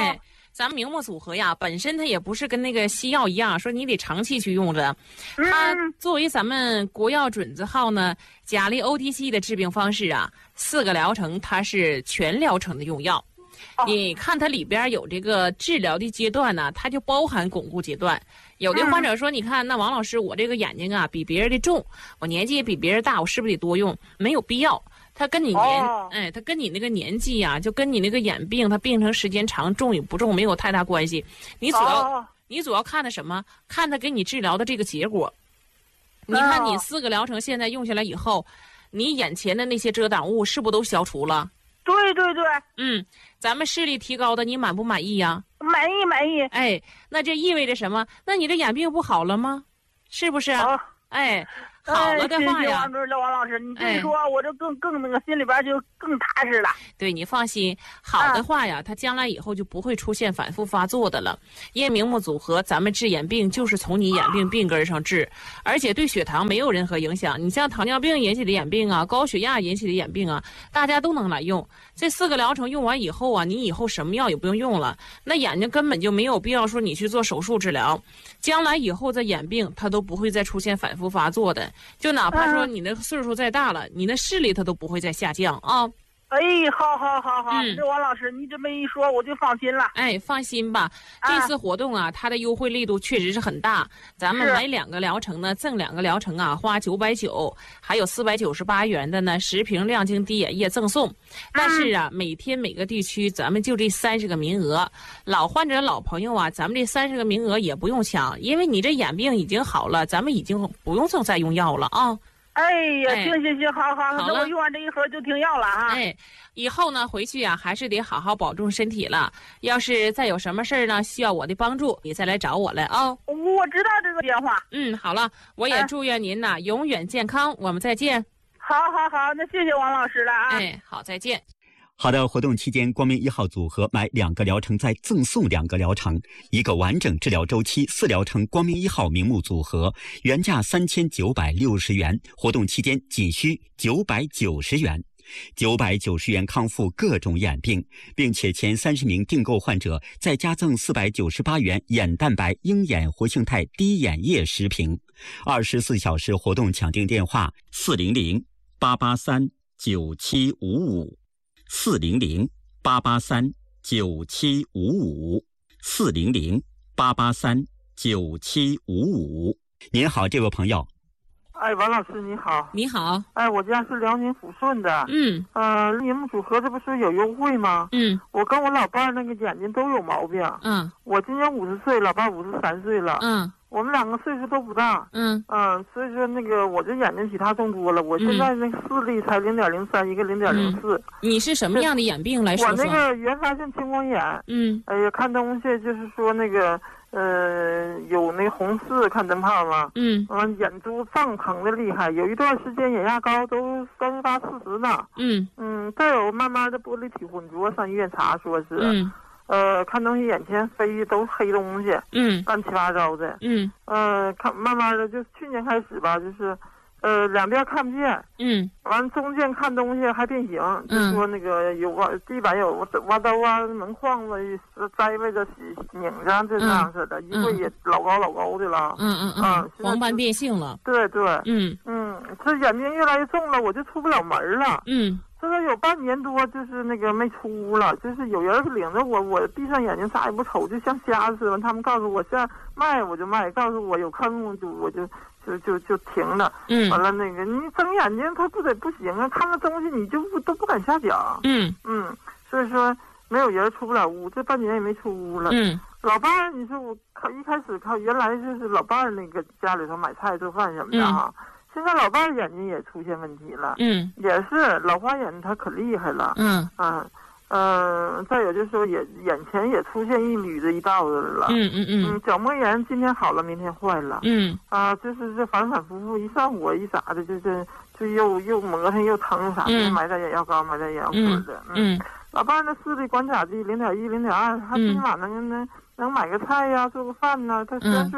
咱们明目组合呀，本身它也不是跟那个西药一样，说你得长期去用着。它作为咱们国药准字号呢，甲类 O T C 的治病方式啊，四个疗程它是全疗程的用药。你看它里边有这个治疗的阶段呢，它就包含巩固阶段。有的患者说，你看那王老师，我这个眼睛啊比别人的重，我年纪也比别人大，我是不是得多用？没有必要。它跟你年，哦、哎，它跟你那个年纪呀、啊，就跟你那个眼病，它病程时间长，重与不重没有太大关系。你主要，哦、你主要看的什么？看它给你治疗的这个结果。你看你四个疗程现在用下来以后，你眼前的那些遮挡物是不是都消除了？ 对对对， 嗯，咱们视力提高的，你满不满意呀、 啊？满意满意。 哎，那这意味着什么？那你这眼病不好了吗？是不是？ 哦、 哎。好了的话呀， 王王老师，你这一说，哎、我就更更那个心里边就更踏实了。 对，你放心，好的话呀，啊、它将来以后就不会出现反复发作的了。因为明目组合，咱们治眼病就是从你眼病病根上治，而且对血糖没有任何影响。你像糖尿病引起的眼病啊，高血压引起的眼病啊，大家都能来用。这四个疗程用完以后啊，你以后什么药也不用用了，那眼睛根本就没有必要说你去做手术治疗。将来以后这眼病它都不会再出现反复发作的。就哪怕说你的岁数再大了，嗯、你的视力它都不会再下降啊。 哎，好好好好，嗯、这王老师你这么一说，我就放心了。 哎，放心吧，啊、这次活动啊，它的优惠力度确实是很大。咱们买两个疗程呢，赠两个疗程啊，花九百九，还有四百九十八元的呢，十瓶亮晶滴眼液赠送。但是啊，嗯、每天每个地区咱们就这三十个名额，老患者老朋友啊，咱们这三十个名额也不用抢，因为你这眼病已经好了，咱们已经不用再用药了啊。 哎呀，行行行，好好，那我用完这一盒就停药了啊！ 哎，以后呢回去啊，还是得好好保重身体了。要是再有什么事儿呢，需要我的帮助，你再来找我来啊、哦。 我知道这个电话。 嗯，好了，我也祝愿您呐、哎、永远健康。我们再见。 好好好，那谢谢王老师了啊！ 哎，好，再见。 好的，活动期间，光明一号组合买两个疗程再赠送两个疗程，一个完整治疗周期四疗程光明一号明目组合，原价三千九百六十元，活动期间仅需九百九十元。九百九十元康复各种眼病，并且前三十名订购患者再加赠四百九十八元眼蛋白鹰眼活性肽滴眼液十瓶。二十四小时活动抢订电话：四零零八八三九七五五。四零零八八三九七五五，四零零八八三九七五五。您好，这位朋友。 哎，王老师你好。 你好。 哎，我家是辽宁抚顺的。 嗯。 呃，明目组合这不是有优惠吗？ 嗯。 我跟我老伴儿那个眼睛都有毛病。 嗯。 我今年五十岁，老伴儿五十三岁了。 嗯。 我们两个岁数都不大。 嗯。 嗯，所以说那个我这眼睛比他重多了。我现在那个视力才零点零三，一个零点零四。 你是什么样的眼病来说说？ 我那个原发性青光眼。 嗯。 哎呀，看东西就是说那个。呃，有那红视看灯泡吗？ 嗯， 完、呃、眼珠胀疼的厉害，有一段时间眼压高都三十八四十呢。 嗯嗯，再有慢慢的玻璃体混浊，上医院查说是。 嗯， 呃，看东西眼前飞都是黑东西。 嗯， 乱七八糟的。 嗯， 呃，看慢慢的就去年开始吧，就是。呃，两边看不见， 嗯， 完中间看东西还变形，就说那个有挖地板有挖刀啊，门框子栽位着拧着这样似的，衣柜也老高老高的了， 嗯嗯嗯，黄斑变性了， 对对， 嗯嗯，这眼睛越来越重了，我就出不了门了， 嗯， 这个有半年多就是那个没出屋了，就是有人领着我，我闭上眼睛啥也不瞅，就像瞎似的，他们告诉我现在卖我就卖，告诉我有坑我就我就。就就就停了， 嗯， 完了那个你睁眼睛，他不得不行啊，看个东西你就不都不敢下脚， 嗯嗯，所以说没有人出不了屋，这半年也没出屋了， 嗯， 老伴儿，你说我靠一开始靠原来就是老伴儿那个家里头买菜做饭什么的哈，嗯、现在老伴儿眼睛也出现问题了， 嗯， 也是老花眼他可厉害了， 嗯嗯。嗯，再有就是说眼眼前也出现一缕的一道子了， 嗯嗯嗯， 嗯，角膜炎今天好了，明天坏了， 嗯， 啊，就是这反反复复，一上火一咋的，就这就又又磨蹭又疼啥的， 嗯、 买点眼药膏，买点眼药水的， 嗯，嗯老伴儿那视力管咋地，零点一、零点二，他今晚能能能买个菜呀，做个饭呐，他虽然是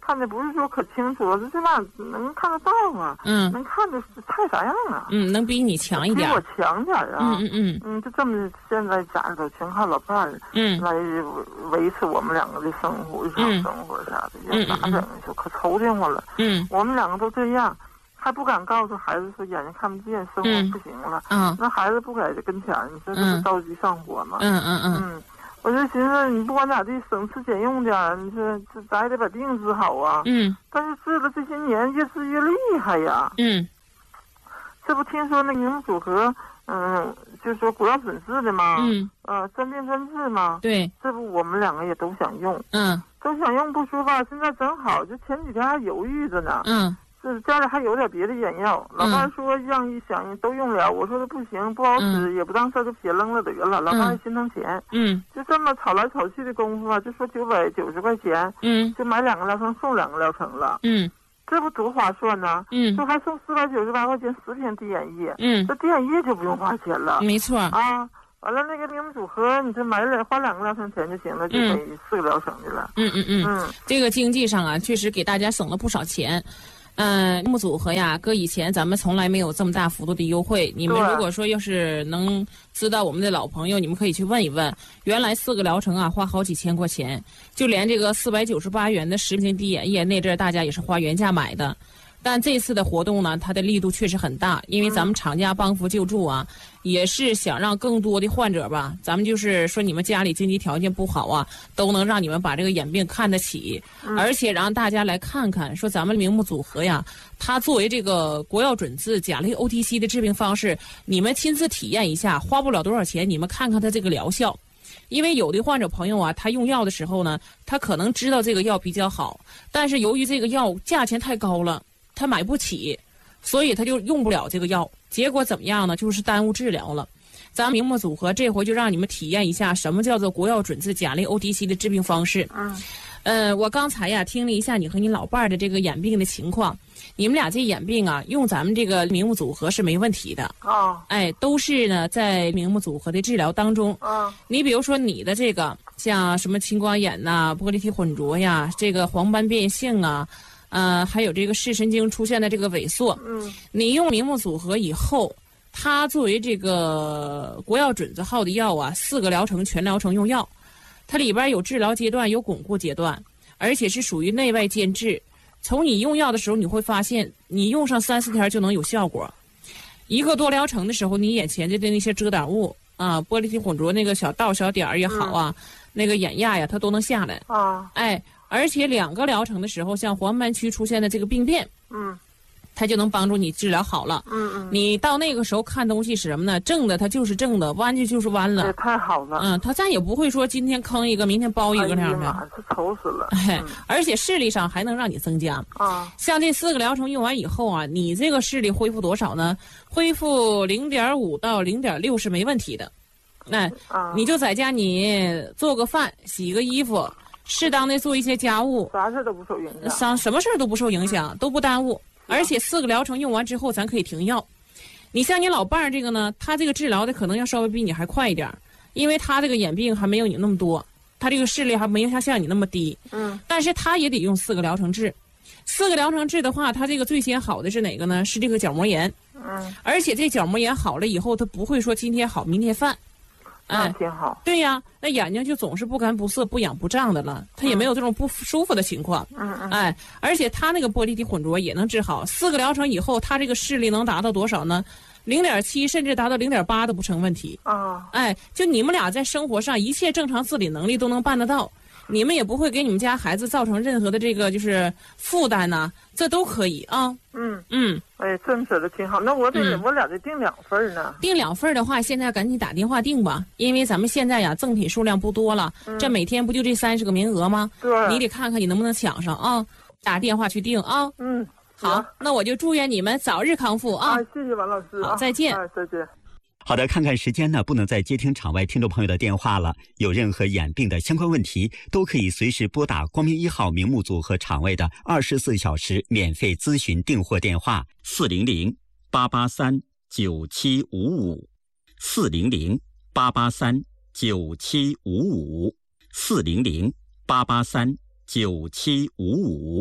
看的不是说可清楚了，这玩意儿能看得到啊， 嗯， 能看的菜啥样啊， 嗯，能比你强一点， 比我强点啊， 嗯嗯嗯， 嗯，就这么现在家里头全靠老伴儿， 嗯， 来维持我们两个的生活、日常生活啥的， 嗯， 要咋整？就可愁得慌了， 嗯， 我们两个都这样。还不敢告诉孩子说眼睛看不见，生活不行了。 嗯， 那孩子不在这跟前，你说这不着急上火吗？ 嗯嗯嗯嗯，我就寻思你不管咋地，省吃俭用点，你说这咱也得把病治好啊。 嗯， 但是治了这些年，越治越厉害呀。 嗯， 这不听说那个明目组合，嗯，就是说国药准治的吗？ 嗯， 呃，专病专治吗？ 对， 这不我们两个也都想用。 嗯， 都想用不说吧，现在正好，就前几天还犹豫着呢。 嗯。 是家里还有点别的眼药，老伴说让一想都用了，我说的不行，不好使， 嗯、 也不当事儿，就撇扔了得了。老伴还心疼钱， 嗯， 就这么吵来吵去的功夫啊，就说九百九十块钱， 嗯， 就买两个疗程送两个疗程了， 嗯， 这不多划算呢， 嗯， 这还送四百九十八块钱十片滴眼液， 嗯， 这滴眼液就不用花钱了， 没错啊。完了，那个明目组合，你这买两花两个疗程钱就行了，就等于四个疗程的了。 嗯嗯嗯嗯，这个经济上啊，确实给大家省了不少钱。嗯，明目组合呀，搁以前咱们从来没有这么大幅度的优惠。你们如果说要是能知道我们的老朋友，你们可以去问一问。原来四个疗程啊，花好几千块钱，就连这个四百九十八元的十片滴眼液，那阵儿大家也是花原价买的。但这次的活动呢，它的力度确实很大，因为咱们厂家帮扶救助啊，也是想让更多的患者吧，咱们就是说你们家里经济条件不好啊，都能让你们把这个眼病看得起， 嗯、 而且让大家来看看，说咱们明目组合呀，它作为这个国药准字甲类 O T C 的治病方式，你们亲自体验一下，花不了多少钱，你们看看它这个疗效。因为有的患者朋友啊，他用药的时候呢，他可能知道这个药比较好，但是由于这个药价钱太高了，他买不起，所以他就用不了这个药，结果怎么样呢？就是耽误治疗了。咱明目组合这回就让你们体验一下什么叫做国药准字甲类 O T C 的治病方式。 嗯， 呃，我刚才呀听了一下你和你老伴儿的这个眼病的情况，你们俩这眼病啊，用咱们这个明目组合是没问题的。 哦， 哎，都是呢在明目组合的治疗当中。 嗯， 你比如说你的这个像什么青光眼呐、玻璃体混浊呀，这个黄斑变性啊。呃，还有这个视神经出现的这个萎缩， 嗯， 你用明目组合以后，它作为这个国药准字号的药啊，四个疗程全疗程用药，它里边有治疗阶段，有巩固阶段，而且是属于内外兼治。从你用药的时候，你会发现，你用上三四天就能有效果。一个多疗程的时候，你眼前的那些遮挡物啊，玻璃体混浊那个小道小点儿也好啊，嗯、那个眼压呀，它都能下来。 啊， 哎。而且两个疗程的时候，像黄斑区出现的这个病变， 嗯， 它就能帮助你治疗好了。 嗯嗯， 你到那个时候看东西是什么呢？正的它就是正的，弯的就是弯了。 也太好了。 嗯，它再也不会说今天坑一个，明天包一个这样的。 哎呀，这愁死了。 哎，嗯、而且视力上还能让你增加。 啊， 像这四个疗程用完以后啊，你这个视力恢复多少呢？恢复零点五到零点六是没问题的。那、 啊、 你就在家你做个饭，洗个衣服。适当的做一些家务， 啥事都不受影响， 啥什么事都不受影响，都不耽误。而且四个疗程用完之后，咱可以停药。你像你老伴儿这个呢，他这个治疗的可能要稍微比你还快一点，因为他这个眼病还没有你那么多，他这个视力还没有像像你那么低。 嗯， 但是他也得用四个疗程治。四个疗程治的话，他这个最先好的是哪个呢？是这个角膜炎。 嗯， 而且这角膜炎好了以后，他不会说今天好明天犯。 哎，挺好。 对呀，那眼睛就总是不干不涩、不痒不胀的了，它也没有这种不舒服的情况。 嗯嗯。 哎，而且它那个玻璃体混浊也能治好。四个疗程以后，它这个视力能达到多少呢？零点七，甚至达到零点八都不成问题。 啊。 哎，就你们俩在生活上一切正常自理能力都能办得到，你们也不会给你们家孩子造成任何的这个就是负担呐、啊，这都可以啊。 嗯嗯。 哎，真说的挺好。那我得、嗯、我俩得订两份呢。 订两份的话，现在赶紧打电话订吧，因为咱们现在呀赠品数量不多了，嗯、这每天不就这三十个名额吗？ 对。 你得看看你能不能抢上啊！打电话去订啊。 嗯。 好，那我就祝愿你们早日康复啊！ 啊，谢谢王老师。 好，再见。 啊，再见。 好的，看看时间呢，不能再接听场外听众朋友的电话了。有任何眼病的相关问题，都可以随时拨打光明一号明目组和场外的二十四小时免费咨询订货电话四零零八八三九七五五四零零八八三九七五五四零零八八三九七五五。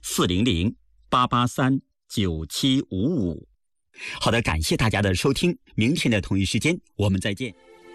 四零零八八三九七五五。好的，感谢大家的收听，明天的同一时间我们再见。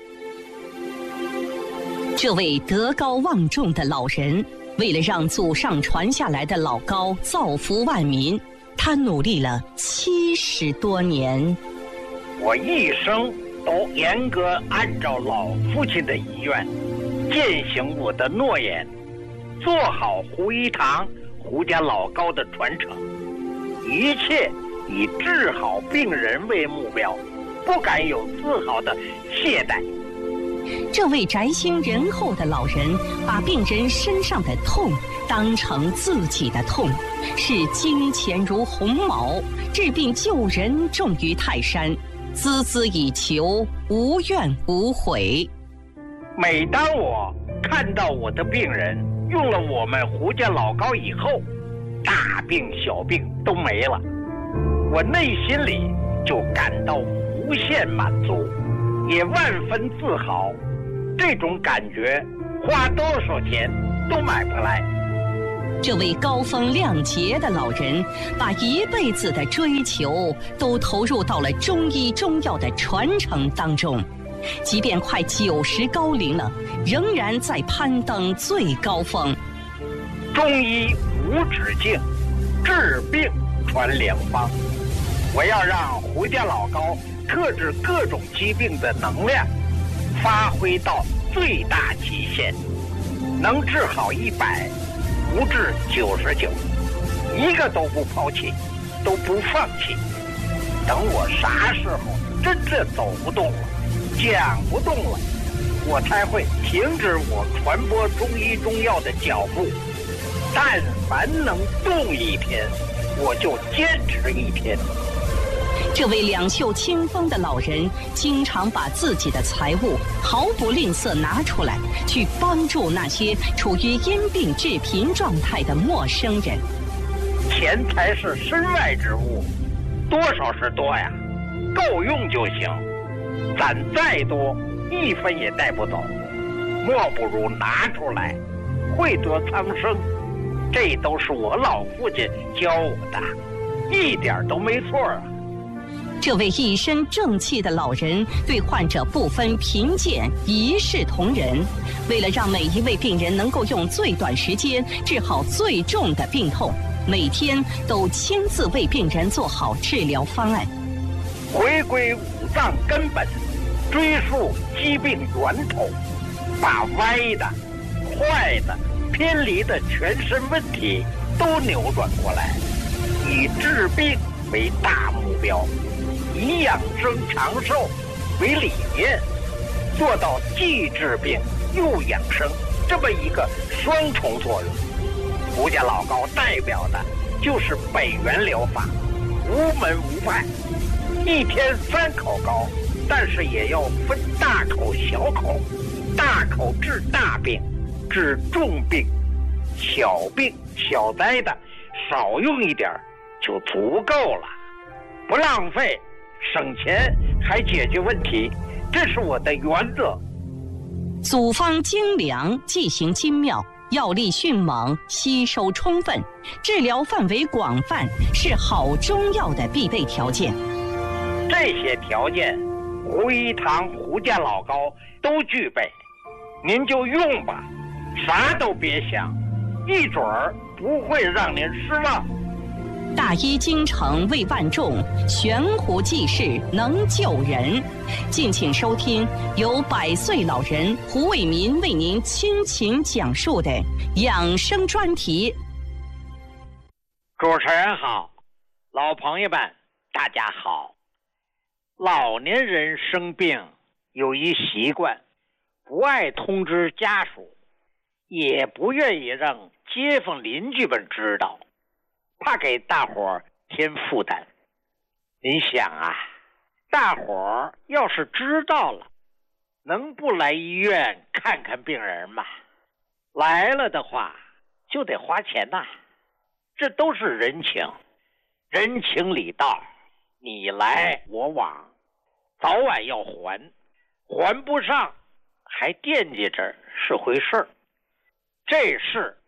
这位德高望重的老人，为了让祖上传下来的老高造福万民，他努力了七十多年。 我一生都严格按照老父亲的遗愿，践行我的诺言，做好胡一堂胡家老高的传承，一切以治好病人为目标，不敢有丝毫的懈怠。 这位宅心仁厚的老人，把病人身上的痛当成自己的痛，视金钱如鸿毛，治病救人重于泰山，孜孜以求，无怨无悔。 每当我看到我的病人用了我们胡家老高以后，大病小病都没了，我内心里就感到无限满足，也万分自豪。这种感觉花多少钱都买不来。 这位高风亮节的老人，把一辈子的追求都投入到了中医中药的传承当中，即便快九十高龄了，仍然在攀登最高峰。 中医无止境，治病传良方。我要让胡家老高克制各种疾病的能量发挥到最大极限，能治好一百，不治九十九，一个都不抛弃，都不放弃。等我啥时候真正走不动了，讲不动了，我才会停止我传播中医中药的脚步。但凡能动一天，我就坚持一天。 这位两袖清风的老人，经常把自己的财物毫不吝啬拿出来，去帮助那些处于因病致贫状态的陌生人。 钱财是身外之物，多少是多呀，够用就行。攒再多，一分也带不走，莫不如拿出来，惠泽苍生。这都是我老父亲教我的，一点都没错啊。 这位一身正气的老人对患者不分贫贱，一视同仁。为了让每一位病人能够用最短时间治好最重的病痛，每天都亲自为病人做好治疗方案。 回归五脏根本，追溯疾病源头，把歪的、坏的、偏离的全身问题都扭转过来，以治病为大目标，以养生长寿为理念，做到既治病又养生这么一个双重作用。胡家老高代表的就是北元疗法，无门无派，一天三口高，但是也要分大口小口，大口治大病，治重病，小病小灾的少用一点就足够了，不浪费，省钱还解决问题，这是我的原则。 组方精良，剂型精妙，药力迅猛，吸收充分，治疗范围广泛，是好中药的必备条件。 这些条件，胡一堂胡家老高都具备，您就用吧，啥都别想，一准儿不会让您失望。 大医精诚为万众，悬壶济世能救人。敬请收听由百岁老人胡卫民为您倾情讲述的养生专题。 主持人好，老朋友们大家好。老年人生病有一习惯，不爱通知家属，也不愿意让街坊邻居们知道，怕给大伙儿添负担。您想啊，大伙儿要是知道了，能不来医院看看病人吗？来了的话就得花钱呐、啊，这都是人情，人情礼道，你来我往，早晚要还，还不上还惦记着是回事儿。这事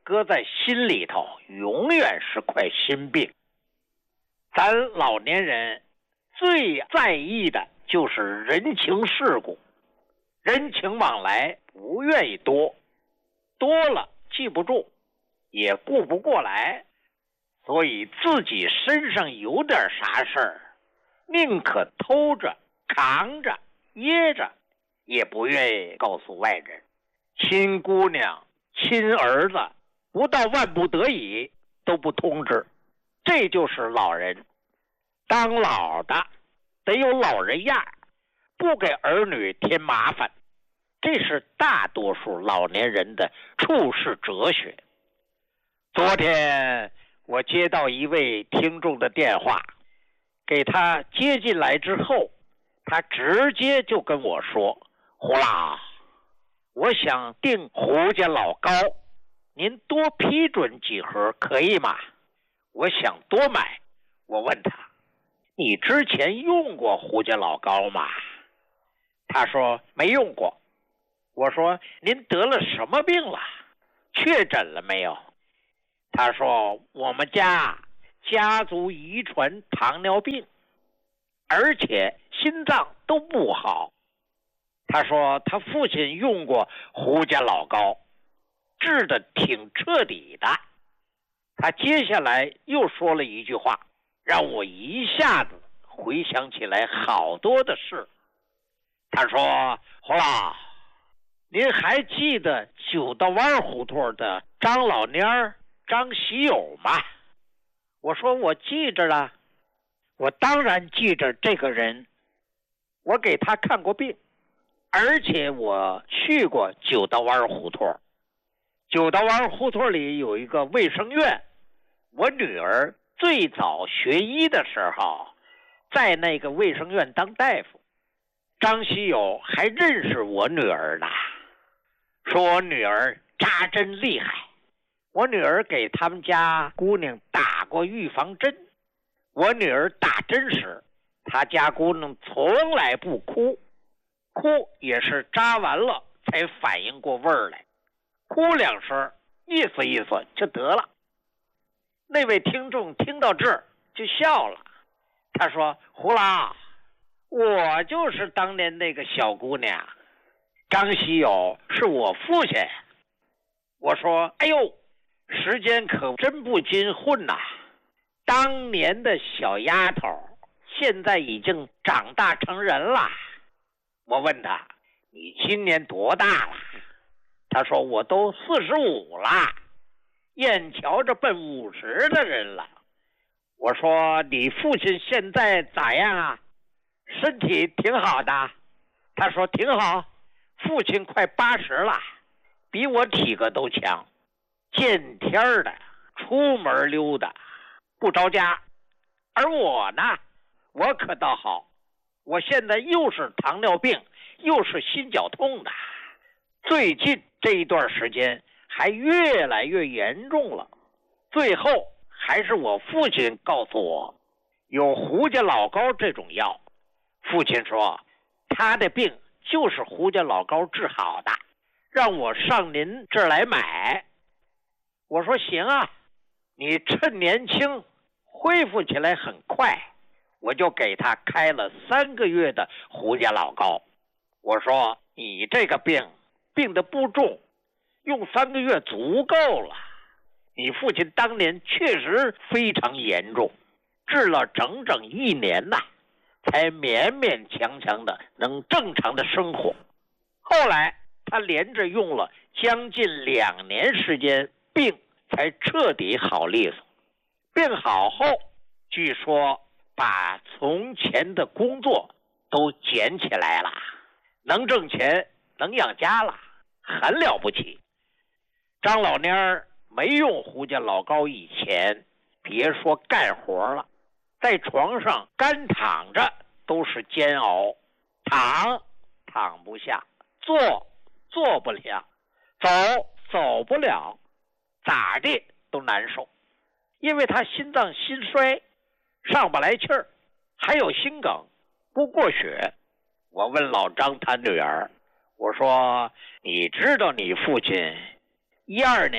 搁在心里头永远是块心病。咱老年人最在意的就是人情世故，人情往来不愿意多，多了记不住，也顾不过来，所以自己身上有点啥事儿，宁可偷着扛着掖着，也不愿意告诉外人。亲姑娘亲儿子不到万不得已都不通知，这就是老人。当老的得有老人样，不给儿女添麻烦，这是大多数老年人的处世哲学。昨天我接到一位听众的电话，给他接进来之后，他直接就跟我说，胡老，我想订胡家老高，您多批准几盒可以吗？我想多买。我问他，你之前用过胡家老高吗？他说没用过。我说您得了什么病了？确诊了没有？他说我们家家族遗传糖尿病，而且心脏都不好。他说他父亲用过胡家老高，治得挺彻底的。他接下来又说了一句话，让我一下子回想起来好多的事。他说，胡老，您还记得九道湾胡同的张老蔫儿张喜友吗？我说我记着了，我当然记着这个人，我给他看过病，而且我去过九道湾胡同。九道湾胡同里有一个卫生院，我女儿最早学医的时候在那个卫生院当大夫。张喜友还认识我女儿呢，说我女儿扎针厉害，我女儿给他们家姑娘打过预防针。我女儿打针时，她家姑娘从来不哭，哭也是扎完了才反应过味儿来，哭两声意思意思就得了。那位听众听到这儿就笑了，他说，胡老，我就是当年那个小姑娘，张喜友是我父亲。我说，哎呦，时间可真不禁混呐！当年的小丫头现在已经长大成人了。我问他，你今年多大了？他说，我都四十五了，眼瞧着奔五十的人了。我说，你父亲现在咋样啊？身体挺好的。他说挺好，父亲快八十了，比我体格都强，见天儿的，出门溜达，不着家。而我呢，我可倒好，我现在又是糖尿病，又是心绞痛的，最近这一段时间还越来越严重了。最后还是我父亲告诉我，有胡家老高这种药。父亲说，他的病就是胡家老高治好的，让我上您这儿来买。我说行啊，你趁年轻，恢复起来很快。我就给他开了三个月的胡家老高。我说你这个病病得不重，用三个月足够了。你父亲当年确实非常严重，治了整整一年呐，才勉勉强强的能正常的生活。后来他连着用了将近两年时间，病才彻底好利索。病好后，据说把从前的工作都捡起来了，能挣钱，能养家了，很了不起。张老蔫儿没用胡家老高以前，别说干活了，在床上干躺着都是煎熬，躺躺不下，坐坐不了，走走不了，咋地都难受。因为他心脏心衰，上不来气儿，还有心梗，不过血。我问老张他女儿，我说你知道你父亲一二年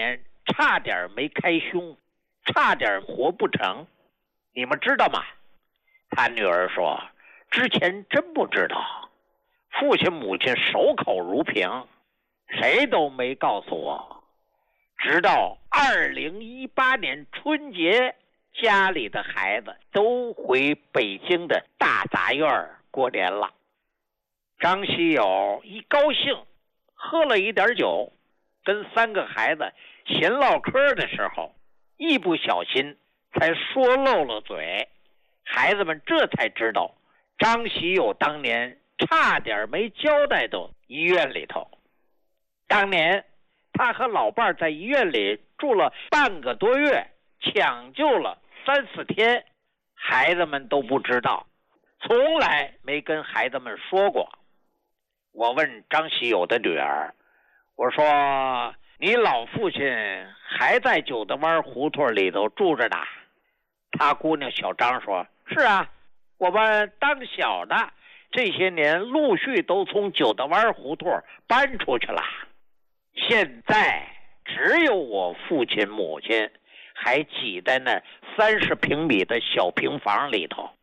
差点没开胸，差点活不成。你们知道吗？他女儿说，之前真不知道，父亲母亲守口如瓶，谁都没告诉我。直到二零一八年春节，家里的孩子都回北京的大杂院过年了。张喜友一高兴，喝了一点酒，跟三个孩子闲唠嗑的时候，一不小心才说漏了嘴。孩子们这才知道，张喜友当年差点没交代到医院里头。当年他和老伴儿在医院里住了半个多月，抢救了三四天，孩子们都不知道，从来没跟孩子们说过。我问张喜友的女儿，我说，你老父亲还在九德湾胡同里头住着呢？他姑娘小张说，是啊，我们当小的这些年陆续都从九德湾胡同搬出去了，现在只有我父亲母亲还挤在那三十平米的小平房里头。